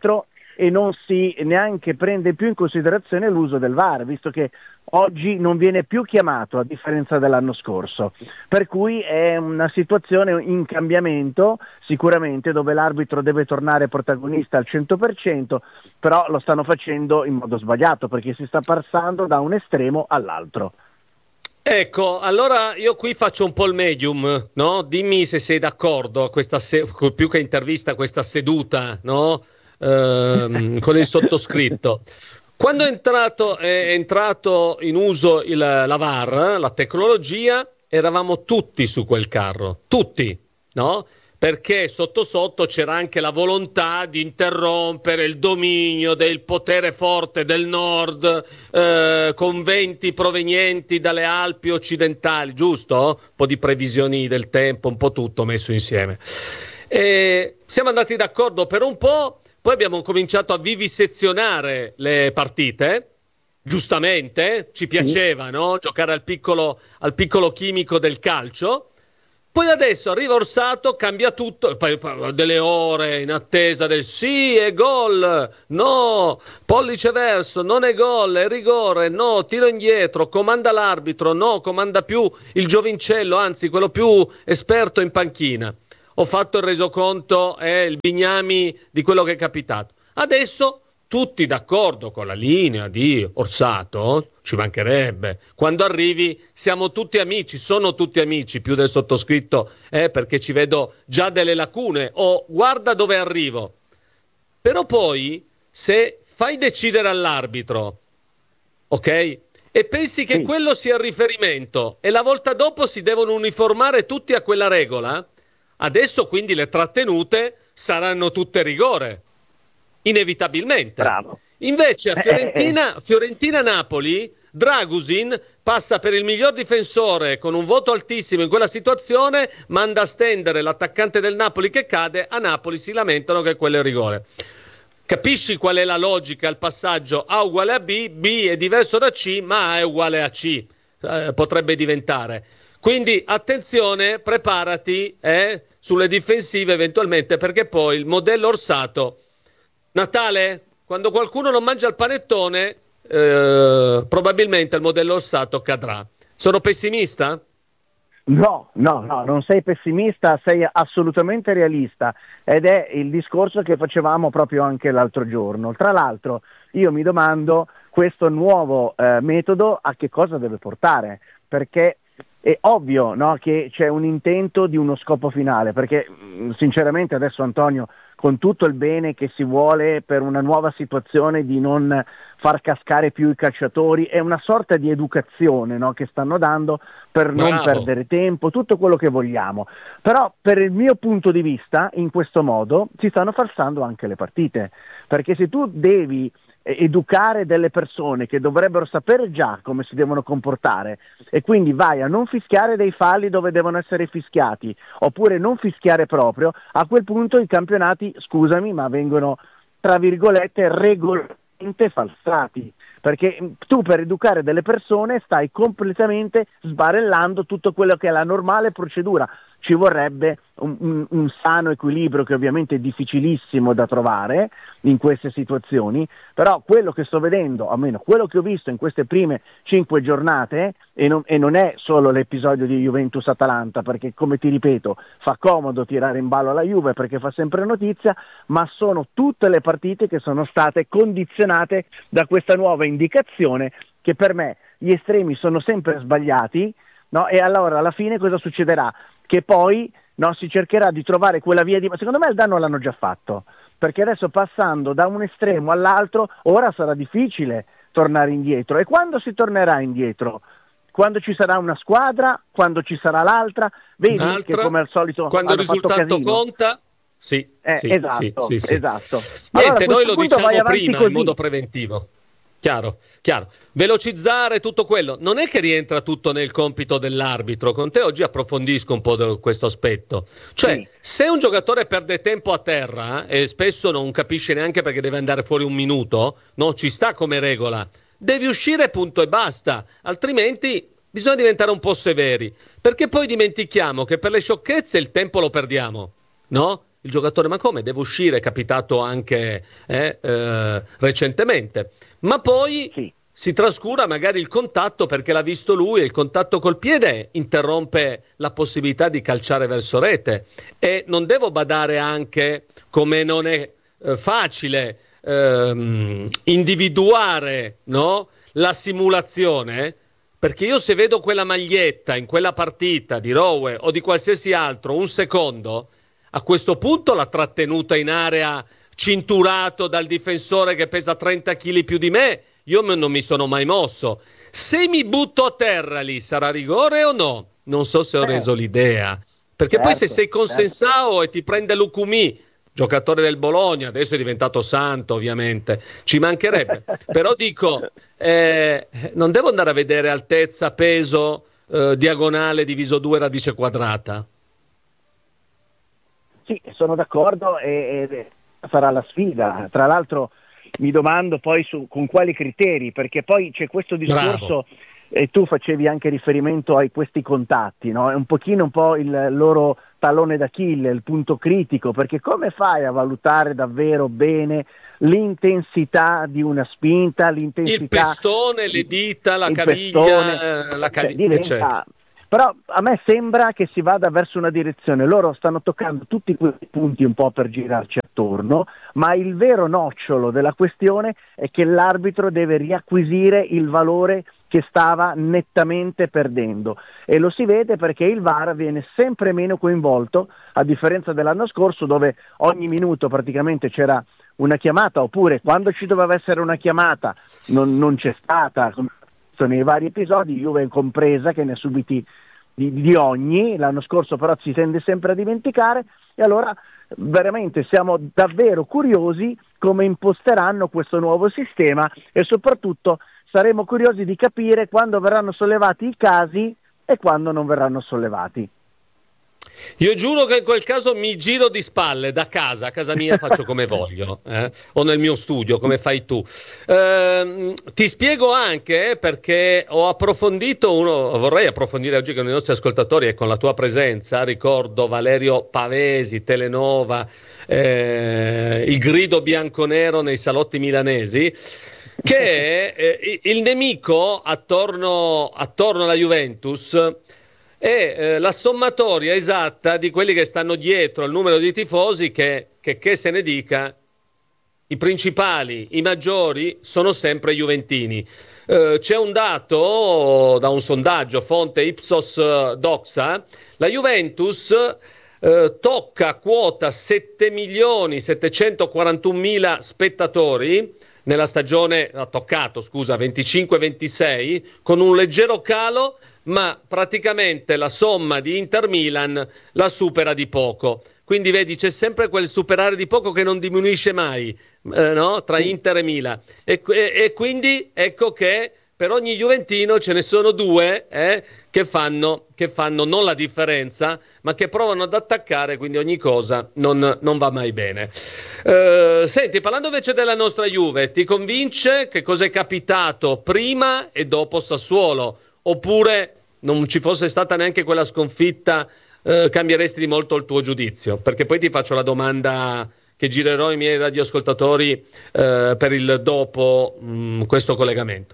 e non si neanche prende più in considerazione l'uso del V A R, visto che oggi non viene più chiamato, a differenza dell'anno scorso, per cui è una situazione in cambiamento sicuramente, dove l'arbitro deve tornare protagonista al cento per cento, però lo stanno facendo in modo sbagliato, perché si sta passando da un estremo all'altro. Ecco, allora io qui faccio un po' il medium, no? Dimmi se sei d'accordo a questa se- più che intervista, questa seduta, no? Ehm, con il sottoscritto. Quando è entrato, è entrato in uso il, la V A R, la tecnologia, eravamo tutti su quel carro, tutti, no? Perché sotto sotto c'era anche la volontà di interrompere il dominio del potere forte del nord, eh, con venti provenienti dalle Alpi occidentali, giusto? Un po' di previsioni del tempo, un po' tutto messo insieme. E siamo andati d'accordo per un po', poi abbiamo cominciato a vivisezionare le partite, giustamente, ci piaceva, no? Giocare al piccolo, al piccolo chimico del calcio. Poi adesso arriva Orsato, cambia tutto, poi, poi delle ore in attesa del sì, è gol, no, pollice verso, non è gol, è rigore, no, tiro indietro, comanda l'arbitro, no, comanda più il giovincello, anzi quello più esperto in panchina. Ho fatto il resoconto e eh, il bignami di quello che è capitato. Adesso tutti d'accordo con la linea di Orsato, ci mancherebbe. Quando arrivi siamo tutti amici, sono tutti amici, più del sottoscritto, eh, perché ci vedo già delle lacune, o oh, guarda dove arrivo. Però poi, se fai decidere all'arbitro, ok? E pensi che sì. quello sia il riferimento, e la volta dopo si devono uniformare tutti a quella regola, adesso quindi le trattenute saranno tutte rigore. Inevitabilmente. Bravo. Invece a Fiorentina, Fiorentina-Napoli, Dragusin passa per il miglior difensore con un voto altissimo in quella situazione, manda a stendere l'attaccante del Napoli che cade, a Napoli si lamentano che quello è rigore. Capisci qual è la logica, il passaggio A uguale a B, B è diverso da C, ma A è uguale a C, eh, potrebbe diventare. Quindi attenzione, preparati eh, sulle difensive eventualmente, perché poi il modello Orsato, Natale, quando qualcuno non mangia il panettone, eh, probabilmente il modello Orsato cadrà. Sono pessimista? No, no, no, non sei pessimista, sei assolutamente realista, ed è il discorso che facevamo proprio anche l'altro giorno. Tra l'altro io mi domando questo nuovo eh, metodo a che cosa deve portare, perché è ovvio, no, che c'è un intento di uno scopo finale, perché sinceramente adesso, Antonio, con tutto il bene che si vuole per una nuova situazione di non far cascare più i calciatori, è una sorta di educazione, no, che stanno dando per Bravo. non perdere tempo, tutto quello che vogliamo. Però per il mio punto di vista, in questo modo si stanno falsando anche le partite, perché se tu devi educare delle persone che dovrebbero sapere già come si devono comportare e quindi vai a non fischiare dei falli dove devono essere fischiati, oppure non fischiare proprio, a quel punto i campionati, scusami, ma vengono tra virgolette regolarmente falsati, perché tu per educare delle persone stai completamente sbarellando tutto quello che è la normale procedura. Ci vorrebbe un, un, un sano equilibrio, che ovviamente è difficilissimo da trovare in queste situazioni, però quello che sto vedendo, almeno quello che ho visto in queste prime cinque giornate, e non, e non è solo l'episodio di Juventus-Atalanta, perché come ti ripeto fa comodo tirare in ballo la Juve perché fa sempre notizia, ma sono tutte le partite che sono state condizionate da questa nuova indicazione, che per me gli estremi sono sempre sbagliati, no? E allora alla fine cosa succederà? Che poi no, si cercherà di trovare quella via di... Ma secondo me il danno l'hanno già fatto, perché adesso passando da un estremo all'altro, ora sarà difficile tornare indietro. E quando si tornerà indietro? Quando ci sarà una squadra, quando ci sarà l'altra, vedi Un'altra, che come al solito quando il risultato conta, sì, eh, sì, esatto, sì, sì, esatto. Niente, allora, noi lo diciamo prima così. in modo preventivo. Chiaro, chiaro. Velocizzare tutto quello. Non è che rientra tutto nel compito dell'arbitro. Con te oggi approfondisco un po' di questo aspetto. Cioè, sì. Se un giocatore perde tempo a terra, e spesso non capisce neanche perché deve andare fuori un minuto, no, ci sta come regola. Devi uscire, punto e basta. Altrimenti bisogna diventare un po' severi. Perché poi dimentichiamo che per le sciocchezze il tempo lo perdiamo, no? il giocatore, ma come deve uscire? È capitato anche eh, eh, recentemente, ma poi sì. si trascura magari il contatto perché l'ha visto lui e il contatto col piede interrompe la possibilità di calciare verso rete. E non devo badare anche come non è eh, facile ehm, individuare, no? La simulazione, perché io se vedo quella maglietta in quella partita di Rowe o di qualsiasi altro un secondo, a questo punto l'ha trattenuta in area cinturato dal difensore che pesa trenta chili più di me, io non mi sono mai mosso. Se mi butto a terra lì sarà rigore o no? Non so se ho reso l'idea, perché certo, poi se sei con certo. Sensao e ti prende Lucumì, giocatore del Bologna, adesso è diventato santo ovviamente, ci mancherebbe, però dico eh, non devo andare a vedere altezza, peso, eh, diagonale diviso due radice quadrata. Sì, sono d'accordo e, e sarà la sfida. Tra l'altro mi domando poi su con quali criteri, perché poi c'è questo discorso e tu facevi anche riferimento a questi contatti, no? È un pochino un po' il loro tallone d'Achille, il punto critico, perché come fai a valutare davvero bene l'intensità di una spinta, l'intensità... Il pestone, le dita, la caviglia, pestone, la caviglia, cioè, diventa... eccetera. Però a me sembra che si vada verso una direzione, loro stanno toccando tutti questi punti un po' per girarci attorno, ma il vero nocciolo della questione è che l'arbitro deve riacquisire il valore che stava nettamente perdendo, e lo si vede perché il V A R viene sempre meno coinvolto, a differenza dell'anno scorso dove ogni minuto praticamente c'era una chiamata, oppure quando ci doveva essere una chiamata non, non c'è stata, nei vari episodi, Juve compresa, che ne ha subiti di, di ogni. L'anno scorso però si tende sempre a dimenticare, e allora veramente siamo davvero curiosi come imposteranno questo nuovo sistema, e soprattutto saremo curiosi di capire quando verranno sollevati i casi e quando non verranno sollevati. Io giuro che in quel caso mi giro di spalle da casa, a casa mia faccio come voglio, eh? o nel mio studio come fai tu. Eh, ti spiego anche perché ho approfondito, uno, vorrei approfondire oggi con i nostri ascoltatori e con la tua presenza, ricordo Valerio Pavesi, Telenova, eh, il grido bianconero nei salotti milanesi, che eh, il nemico attorno, attorno alla Juventus è eh, la sommatoria esatta di quelli che stanno dietro al numero di tifosi che, che, che se ne dica, i principali, i maggiori sono sempre juventini. Eh, c'è un dato da un sondaggio, fonte Ipsos Doxa, la Juventus eh, tocca quota sette milioni settecentoquarantunomila spettatori nella stagione, ha toccato scusa, venticinque ventisei, con un leggero calo, ma praticamente la somma di Inter-Milan la supera di poco. Quindi vedi, c'è sempre quel superare di poco che non diminuisce mai, eh, no? Tra Inter e Milan. E, e, e quindi ecco che per ogni juventino ce ne sono due eh, che fanno, che fanno non la differenza, ma che provano ad attaccare, quindi ogni cosa non, non va mai bene. Uh, senti, parlando invece della nostra Juve, ti convince che cosa è capitato prima e dopo Sassuolo? Oppure non ci fosse stata neanche quella sconfitta, uh, cambieresti di molto il tuo giudizio? Perché poi ti faccio la domanda che girerò ai miei radioascoltatori uh, per il dopo mh, questo collegamento.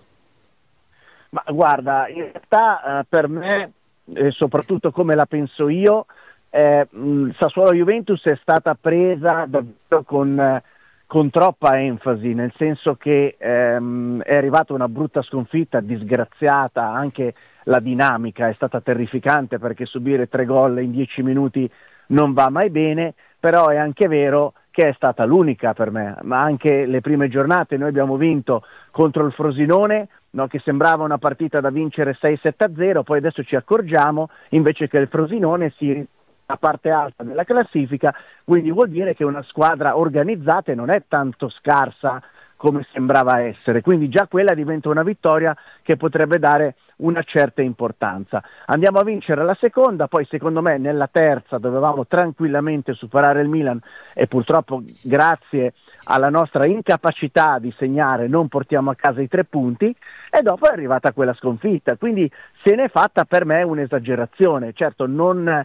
Ma guarda, in realtà eh, per me, e soprattutto come la penso io, eh, Sassuolo-Juventus è stata presa davvero con, eh, con troppa enfasi, nel senso che ehm, è arrivata una brutta sconfitta, disgraziata, anche la dinamica è stata terrificante perché subire tre gol in dieci minuti non va mai bene, però è anche vero che è stata l'unica per me, ma anche le prime giornate noi abbiamo vinto contro il Frosinone, no, che sembrava una partita da vincere sei sette a zero, poi adesso ci accorgiamo invece che il Frosinone si a parte alta della classifica, quindi vuol dire che una squadra organizzata non è tanto scarsa come sembrava essere, quindi già quella diventa una vittoria che potrebbe dare una certa importanza. Andiamo a vincere la seconda, poi secondo me nella terza dovevamo tranquillamente superare il Milan e purtroppo grazie alla nostra incapacità di segnare non portiamo a casa i tre punti, e dopo è arrivata quella sconfitta, quindi se n'è fatta per me un'esagerazione. Certo non,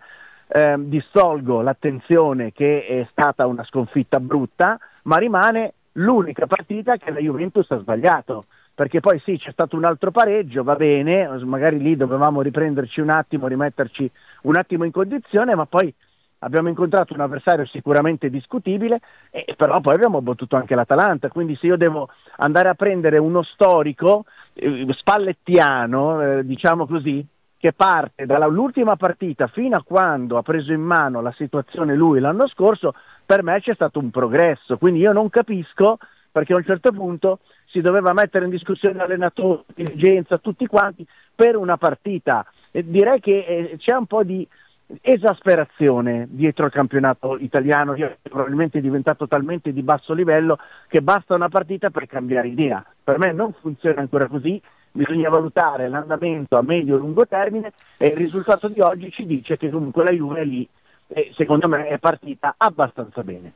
eh, distolgo l'attenzione che è stata una sconfitta brutta, ma rimane l'unica partita che la Juventus ha sbagliato, perché poi sì, c'è stato un altro pareggio, va bene, magari lì dovevamo riprenderci un attimo, rimetterci un attimo in condizione, ma poi abbiamo incontrato un avversario sicuramente discutibile, e però poi abbiamo battuto anche l'Atalanta, quindi se io devo andare a prendere uno storico eh, spallettiano, eh, diciamo così, che parte dall'ultima partita fino a quando ha preso in mano la situazione lui l'anno scorso, per me c'è stato un progresso, quindi io non capisco perché a un certo punto si doveva mettere in discussione l'allenatore, la dirigenza, tutti quanti, per una partita. E direi che eh, c'è un po' di esasperazione dietro il campionato italiano, che probabilmente è diventato talmente di basso livello che basta una partita per cambiare idea. Per me non funziona ancora così, bisogna valutare l'andamento a medio e lungo termine, e il risultato di oggi ci dice che comunque la Juve lì, eh, secondo me, è partita abbastanza bene.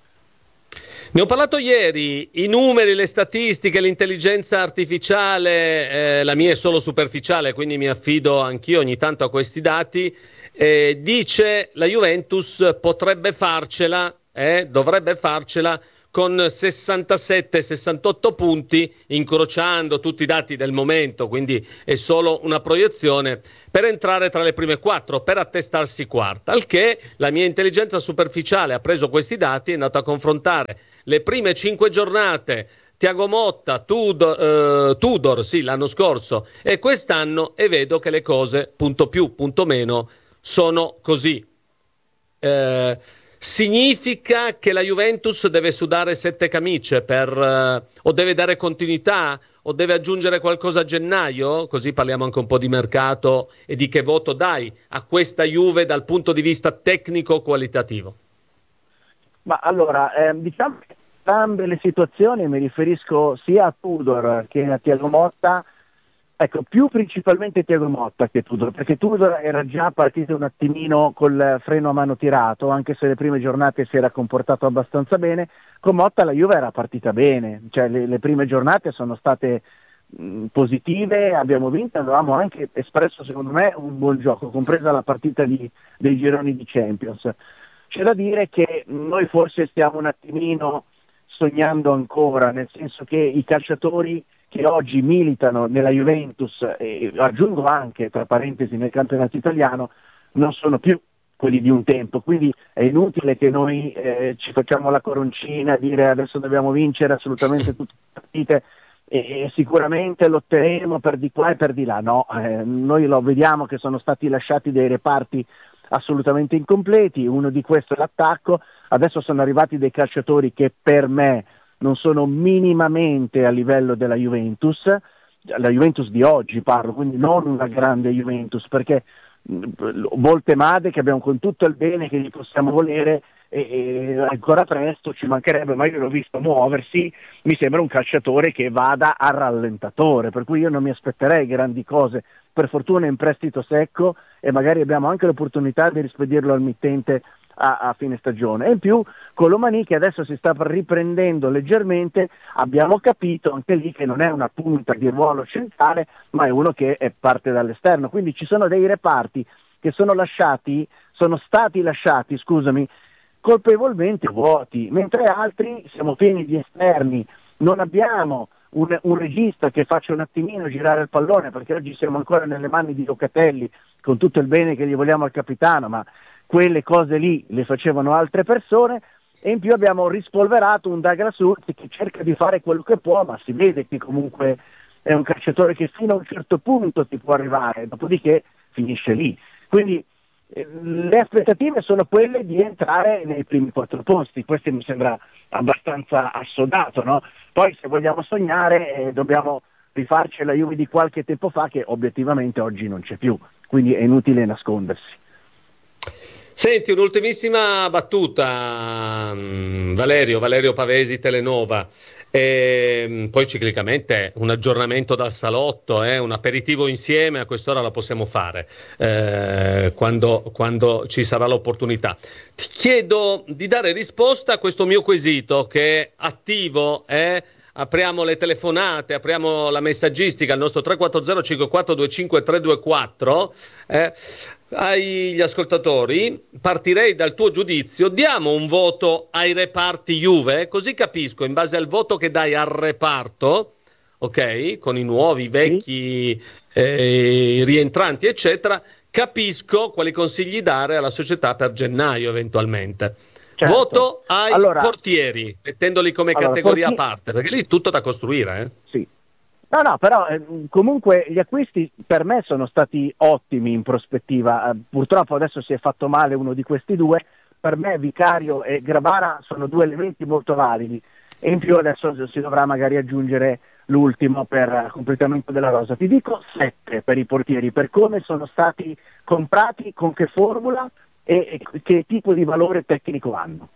Ne ho parlato ieri, i numeri, le statistiche, l'intelligenza artificiale, eh, la mia è solo superficiale, quindi mi affido anch'io ogni tanto a questi dati, eh, dice la Juventus potrebbe farcela, eh, dovrebbe farcela con sessantasette sessantotto punti, incrociando tutti i dati del momento, quindi è solo una proiezione, per entrare tra le prime quattro, per attestarsi quarta. Al che la mia intelligenza superficiale ha preso questi dati e è andata a confrontare le prime cinque giornate, Thiago Motta, Tudor, eh, Tudor sì, l'anno scorso, e quest'anno, e vedo che le cose, punto più, punto meno, sono così. Eh, significa che la Juventus deve sudare sette camicie per, eh, o deve dare continuità, o deve aggiungere qualcosa a gennaio? Così parliamo anche un po' di mercato e di che voto dai a questa Juve dal punto di vista tecnico-qualitativo. Ma allora, eh, diciamo che entrambe le situazioni, mi riferisco sia a Tudor che a Thiago Motta, ecco, più principalmente Thiago Motta che Tudor, perché Tudor era già partito un attimino col freno a mano tirato, anche se le prime giornate si era comportato abbastanza bene. Con Motta la Juve era partita bene, cioè le, le prime giornate sono state mh, positive, abbiamo vinto, avevamo anche espresso secondo me un buon gioco, compresa la partita di, dei gironi di Champions. C'è da dire che noi forse stiamo un attimino sognando ancora, nel senso che i calciatori che oggi militano nella Juventus, e aggiungo anche tra parentesi nel campionato italiano, non sono più quelli di un tempo, quindi è inutile che noi eh, ci facciamo la coroncina a dire adesso dobbiamo vincere assolutamente tutte le partite e, e sicuramente lotteremo per di qua e per di là. No, eh, noi lo vediamo che sono stati lasciati dei reparti assolutamente incompleti, uno di questi è l'attacco, adesso sono arrivati dei calciatori che per me non sono minimamente a livello della Juventus, la Juventus di oggi parlo, quindi non una grande Juventus, perché Voltemade, che abbiamo con tutto il bene che gli possiamo volere, e, e ancora presto, ci mancherebbe, ma io l'ho visto muoversi, mi sembra un calciatore che vada a rallentatore, per cui io non mi aspetterei grandi cose. Per fortuna è in prestito secco e magari abbiamo anche l'opportunità di rispedirlo al mittente a, a fine stagione. E in più Colomani, che adesso si sta riprendendo leggermente, abbiamo capito anche lì che non è una punta di ruolo centrale, ma è uno che è parte dall'esterno, quindi ci sono dei reparti che sono lasciati, sono stati lasciati, scusami, colpevolmente vuoti, mentre altri siamo pieni di esterni, non abbiamo un, un regista che faccia un attimino girare il pallone, perché oggi siamo ancora nelle mani di Locatelli, con tutto il bene che gli vogliamo al capitano, ma quelle cose lì le facevano altre persone. E in più abbiamo rispolverato un Douglas Luiz che cerca di fare quello che può, ma si vede che comunque è un calciatore che fino a un certo punto ti può arrivare, dopodiché finisce lì. Quindi eh, le aspettative sono quelle di entrare nei primi quattro posti, questo mi sembra abbastanza assodato, no? Poi se vogliamo sognare eh, dobbiamo rifarci la Juve di qualche tempo fa, che obiettivamente oggi non c'è più, quindi è inutile nascondersi. Senti, un'ultimissima battuta, Valerio, Valerio Pavesi, Telenova, e poi ciclicamente un aggiornamento dal salotto, eh, un aperitivo insieme, a quest'ora la possiamo fare, eh, quando, quando ci sarà l'opportunità. Ti chiedo di dare risposta a questo mio quesito che è attivo, eh, apriamo le telefonate, apriamo la messaggistica al nostro tre quattro zero cinque quattro due cinque tre due quattro. Eh, agli ascoltatori partirei dal tuo giudizio. Diamo un voto ai reparti Juve, così capisco in base al voto che dai al reparto, ok, con i nuovi, i vecchi, eh, i rientranti eccetera, capisco quali consigli dare alla società per gennaio eventualmente. Certo. Voto ai allora, portieri, mettendoli come allora, categoria porti- a parte, perché lì è tutto da costruire. Eh? Sì. No, no, però eh, comunque gli acquisti per me sono stati ottimi in prospettiva. Eh, purtroppo adesso si è fatto male uno di questi due. Per me Vicario e Grabara sono due elementi molto validi. E in più adesso si dovrà magari aggiungere l'ultimo per completamento della rosa. Ti dico sette per i portieri, per come sono stati comprati, con che formula e, e che tipo di valore tecnico hanno.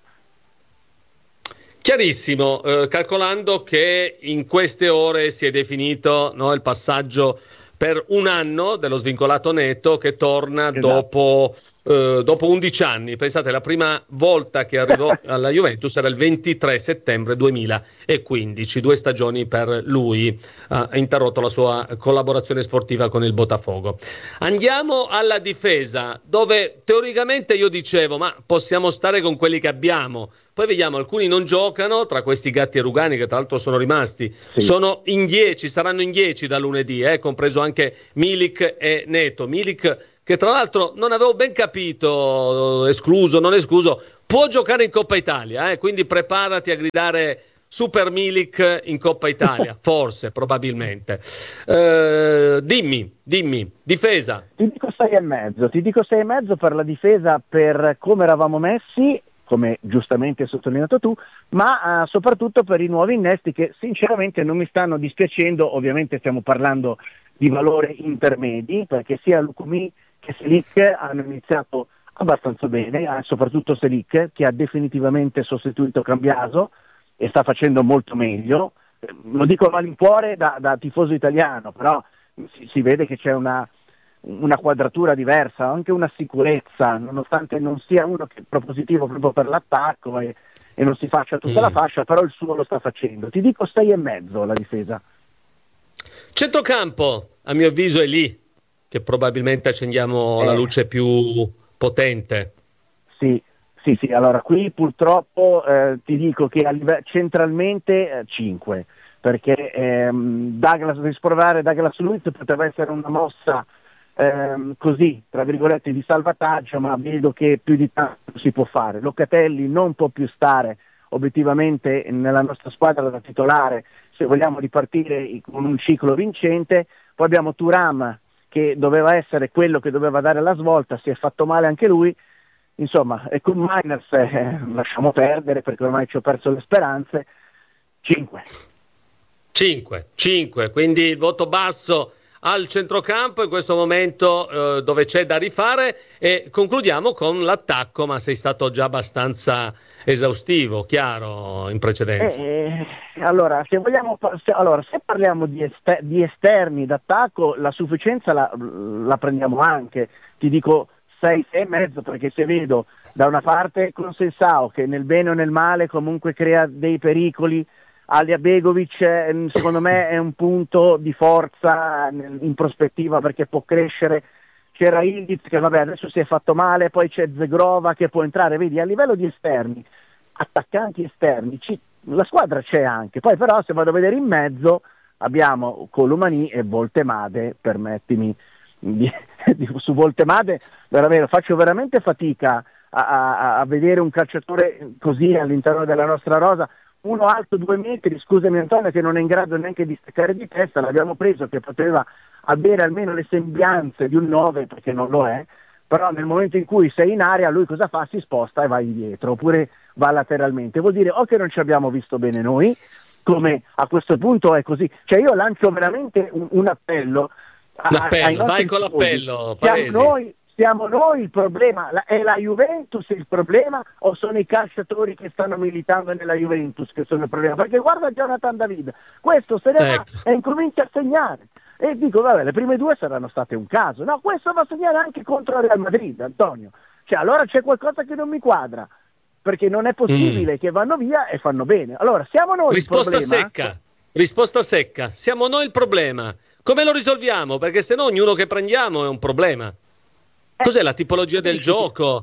Chiarissimo, eh, calcolando che in queste ore si è definito, no, il passaggio per un anno dello svincolato netto che torna Esatto. dopo, eh, dopo undici anni. Pensate, la prima volta che arrivò alla Juventus era il ventitré settembre duemilaquindici, due stagioni per lui, ha interrotto la sua collaborazione sportiva con il Botafogo. Andiamo alla difesa, dove teoricamente io dicevo ma possiamo stare con quelli che abbiamo. Poi vediamo, alcuni non giocano, tra questi Gatti e Rugani che tra l'altro sono rimasti, sì. sono in dieci, saranno in dieci da lunedì, eh, compreso anche Milik e Neto. Milik che tra l'altro non avevo ben capito, escluso, non escluso, può giocare in Coppa Italia, eh, quindi preparati a gridare Super Milik in Coppa Italia, forse, probabilmente. Eh, dimmi, dimmi, difesa. Ti dico sei e mezzo, ti dico sei e mezzo per la difesa per come eravamo messi, come giustamente hai sottolineato tu, ma uh, soprattutto per i nuovi innesti che sinceramente non mi stanno dispiacendo. Ovviamente stiamo parlando di valore intermedi, perché sia Lukumi che Selic hanno iniziato abbastanza bene, eh, soprattutto Selic che ha definitivamente sostituito Cambiaso e sta facendo molto meglio. Eh, lo dico a malincuore da, da tifoso italiano, però si, si vede che c'è una una quadratura diversa, anche una sicurezza, nonostante non sia uno che è propositivo proprio per l'attacco e, e non si faccia tutta mm. la fascia, però il suo lo sta facendo. Ti dico sei e mezzo la difesa. Centrocampo, a mio avviso è lì che probabilmente accendiamo eh. la luce più potente. Sì, sì, sì, allora qui purtroppo eh, ti dico che a live- centralmente eh, cinque, perché ehm, Douglas, risprovare Douglas Luiz poteva essere una mossa Ehm, così, tra virgolette, di salvataggio, ma vedo che più di tanto si può fare. Locatelli non può più stare obiettivamente nella nostra squadra da titolare se vogliamo ripartire con un ciclo vincente. Poi abbiamo Thuram che doveva essere quello che doveva dare la svolta, si è fatto male anche lui. Insomma, e con Miners eh, lasciamo perdere perché ormai ci ho perso le speranze. cinque. cinque, cinque, quindi il voto basso al centrocampo in questo momento eh, dove c'è da rifare, e concludiamo con l'attacco, ma sei stato già abbastanza esaustivo, chiaro, in precedenza. Eh, allora, se vogliamo, se, allora, se parliamo di, ester- di esterni d'attacco, la sufficienza la, la prendiamo anche, ti dico sei, sei e mezzo, perché se vedo da una parte con Sensao che nel bene o nel male comunque crea dei pericoli, Alija Begovic secondo me è un punto di forza in prospettiva perché può crescere. C'era Ildiz che vabbè adesso si è fatto male, poi c'è Zegrova che può entrare, vedi a livello di esterni, attaccanti esterni, ci, la squadra c'è anche. Poi però se vado a vedere in mezzo abbiamo Colomani e Voltemade, permettimi di, di, su Voltemade veramente, faccio veramente fatica a, a, a vedere un calciatore così all'interno della nostra rosa. Uno alto due metri, scusami Antonio, che non è in grado neanche di staccare di testa, l'abbiamo preso che poteva avere almeno le sembianze di un nove, perché non lo è, però nel momento in cui sei in area lui cosa fa? Si sposta e va indietro, oppure va lateralmente. Vuol dire o che non ci abbiamo visto bene noi, come a questo punto è così. Cioè io lancio veramente un, un appello. A, l'appello, vai con l'appello, Paresi. Siamo noi, siamo noi il problema, la, è la Juventus il problema o sono i calciatori che stanno militando nella Juventus che sono il problema? Perché guarda Jonathan David, questo se ne ecco. va e incomincia a segnare. E dico, vabbè, le prime due saranno state un caso. No, questo va a segnare anche contro il Real Madrid, Antonio. Cioè, allora c'è qualcosa che non mi quadra, perché non è possibile mm. che vanno via e fanno bene. Allora, siamo noi risposta il problema. secca. Risposta secca, siamo noi il problema. Come lo risolviamo? Perché se no ognuno che prendiamo è un problema. Cos'è la tipologia del gioco?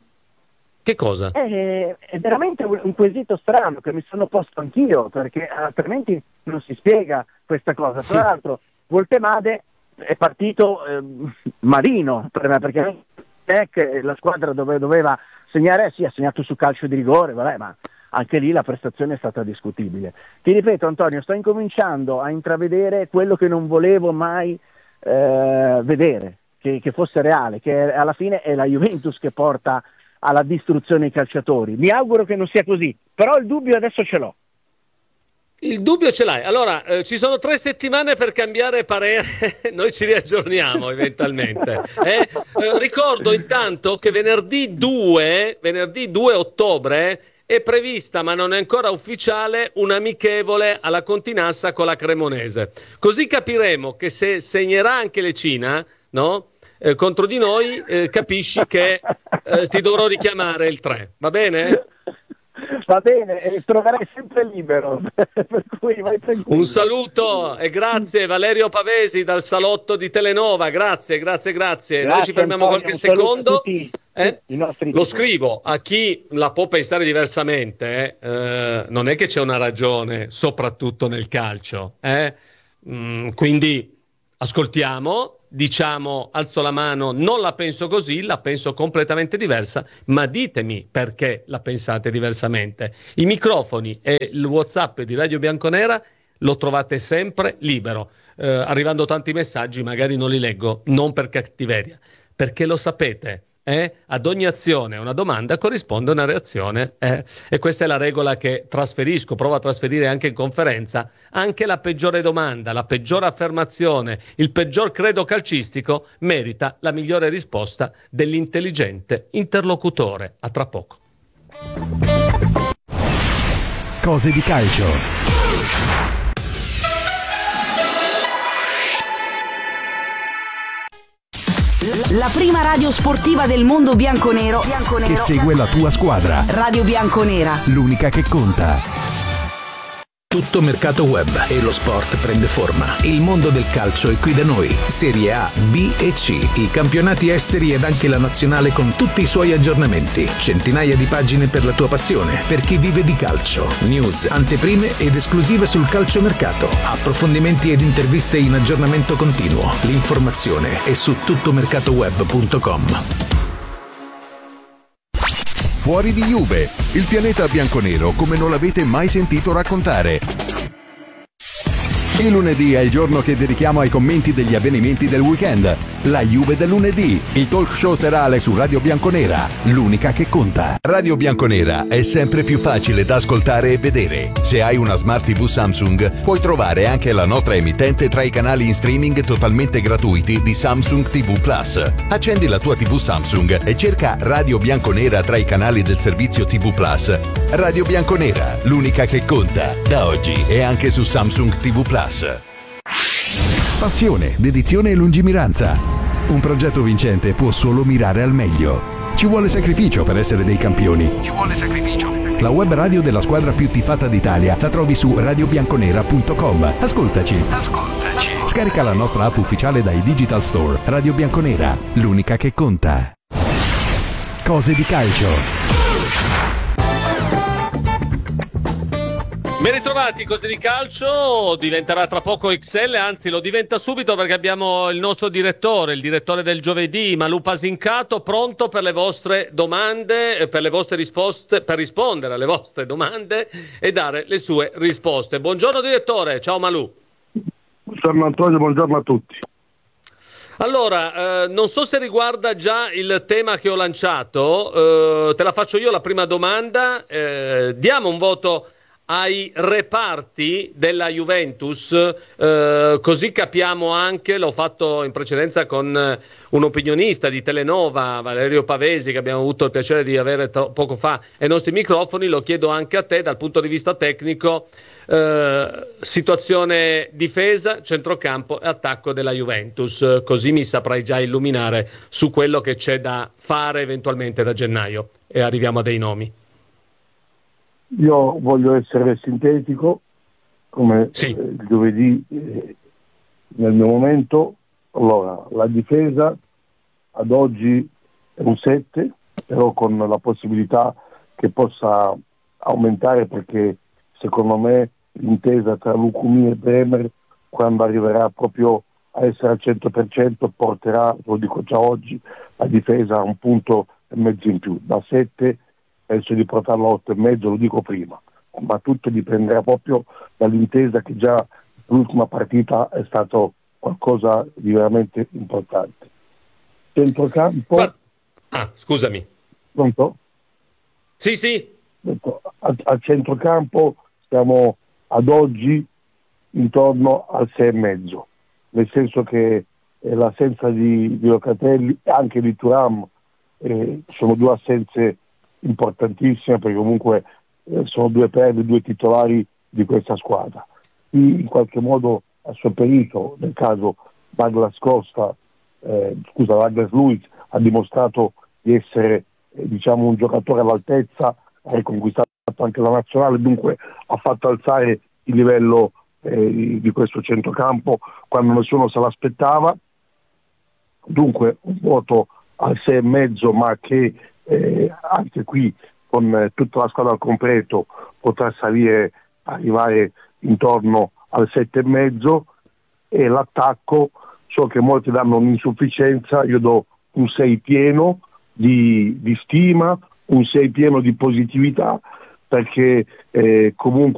Che cosa? È, è veramente un, un quesito strano che mi sono posto anch'io, perché altrimenti non si spiega questa cosa. Tra l'altro Voltemade è partito eh, marino per me, perché è la squadra dove doveva segnare, sì, ha segnato su calcio di rigore, vabbè, ma anche lì la prestazione è stata discutibile. Ti ripeto, Antonio, sto incominciando a intravedere quello che non volevo mai eh, vedere, che, che fosse reale, che alla fine è la Juventus che porta alla distruzione i calciatori. Mi auguro che non sia così, però il dubbio adesso ce l'ho. Il dubbio ce l'hai. Allora, eh, ci sono tre settimane per cambiare parere, noi ci riaggiorniamo eventualmente. Eh? Eh, ricordo intanto che venerdì due, venerdì due ottobre è prevista, ma non è ancora ufficiale, un amichevole alla Continassa con la Cremonese. Così capiremo che se segnerà anche Lecina, no? Eh, contro di noi, eh, capisci che eh, ti dovrò richiamare il tre, va bene? Va bene, e troverai sempre libero, per cui vai tranquillo. Un saluto e grazie Valerio Pavesi dal salotto di Telenova, grazie, grazie, grazie. Grazie, noi ci fermiamo Antonio, qualche un saluto secondo. a tutti, Eh? i nostri Lo scrivo a chi la può pensare diversamente, eh? Eh, non è che c'è una ragione, soprattutto nel calcio, eh? Mm, quindi ascoltiamo, diciamo, alzo la mano, non la penso così, la penso completamente diversa, ma ditemi perché la pensate diversamente. I microfoni e il WhatsApp di Radio Bianconera lo trovate sempre libero. Eh, arrivando tanti messaggi, magari non li leggo, non per cattiveria, perché lo sapete. Eh? Ad ogni azione, una domanda corrisponde una reazione, eh? E questa è la regola che trasferisco, provo a trasferire anche in conferenza. Anche la peggiore domanda, la peggiore affermazione, il peggior credo calcistico merita la migliore risposta dell'intelligente interlocutore. A tra poco. Cose di calcio. La prima radio sportiva del mondo bianconero, bianconero che segue la tua squadra. Radio Bianconera, l'unica che conta. Tutto mercato web e lo sport prende forma. Il mondo del calcio è qui da noi. Serie A, B e C, i campionati esteri ed anche la nazionale con tutti i suoi aggiornamenti. Centinaia di pagine per la tua passione, per chi vive di calcio. News, anteprime ed esclusive sul calciomercato. Approfondimenti ed interviste in aggiornamento continuo. L'informazione è su tuttomercatoweb punto com. Fuori di Juve, il pianeta bianconero come non l'avete mai sentito raccontare. Il lunedì è il giorno che dedichiamo ai commenti degli avvenimenti del weekend. La Juve del lunedì, il talk show serale su Radio Bianconera, l'unica che conta. Radio Bianconera è sempre più facile da ascoltare e vedere. Se hai una Smart tivù Samsung, puoi trovare anche la nostra emittente tra i canali in streaming totalmente gratuiti di Samsung tivù Plus. Accendi la tua tivù Samsung e cerca Radio Bianconera tra i canali del servizio tivù Plus. Radio Bianconera, l'unica che conta. Da oggi è anche su Samsung tivù Plus. Passione, dedizione e lungimiranza. Un progetto vincente può solo mirare al meglio. Ci vuole sacrificio per essere dei campioni. Ci vuole sacrificio. La web radio della squadra più tifata d'Italia la trovi su radio bianconera punto com. Ascoltaci. Ascoltaci. Scarica la nostra app ufficiale dai Digital Store. Radio Bianconera, l'unica che conta. Cose di calcio. Ben ritrovati, cose di calcio, diventerà tra poco X L, anzi lo diventa subito perché abbiamo il nostro direttore, il direttore del giovedì, Malù Pasincato, pronto per le vostre domande, per le vostre risposte, per rispondere alle vostre domande e dare le sue risposte. Buongiorno direttore, ciao Malù. Buongiorno Antonio, buongiorno a tutti. Allora, eh, non so se riguarda già il tema che ho lanciato, eh, te la faccio io la prima domanda, eh, diamo un voto ai reparti della Juventus, eh, così capiamo anche, l'ho fatto in precedenza con un opinionista di Telenova, Valerio Pavesi, che abbiamo avuto il piacere di avere tro- poco fa ai nostri microfoni, lo chiedo anche a te dal punto di vista tecnico, eh, situazione difesa, centrocampo e attacco della Juventus, così mi saprai già illuminare su quello che c'è da fare eventualmente da gennaio e arriviamo a dei nomi. Io voglio essere sintetico come sì. eh, giovedì eh, nel mio momento. Allora, la difesa ad oggi è un sette, però con la possibilità che possa aumentare, perché secondo me l'intesa tra Lucumi e Bremer, quando arriverà proprio a essere al cento per cento, porterà, lo dico già oggi, la difesa a un punto e mezzo in più. Da sette penso di portarlo a otto e mezzo, lo dico prima, ma tutto dipenderà proprio dall'intesa, che già l'ultima partita è stato qualcosa di veramente importante. Centrocampo. Ma... Ah, scusami. Pronto? Sì, sì. Al, al centrocampo siamo ad oggi intorno al sei e mezzo, nel senso che eh, l'assenza di, di Locatelli e anche di Thuram eh, sono due assenze importantissime, perché comunque eh, sono due perle, due titolari di questa squadra. Chi in qualche modo ha sopperito, nel caso Douglas Costa, eh, scusa, Douglas Luiz, ha dimostrato di essere eh, diciamo un giocatore all'altezza, ha riconquistato anche la nazionale, dunque ha fatto alzare il livello eh, di questo centrocampo quando nessuno se l'aspettava. Dunque un voto al sei e mezzo, ma che eh, anche qui con eh, tutta la squadra al completo potrà salire, arrivare intorno al sette e mezzo. E l'attacco, so che molti danno un'insufficienza, io do un sei pieno di, di stima, un sei pieno di positività, perché eh, comunque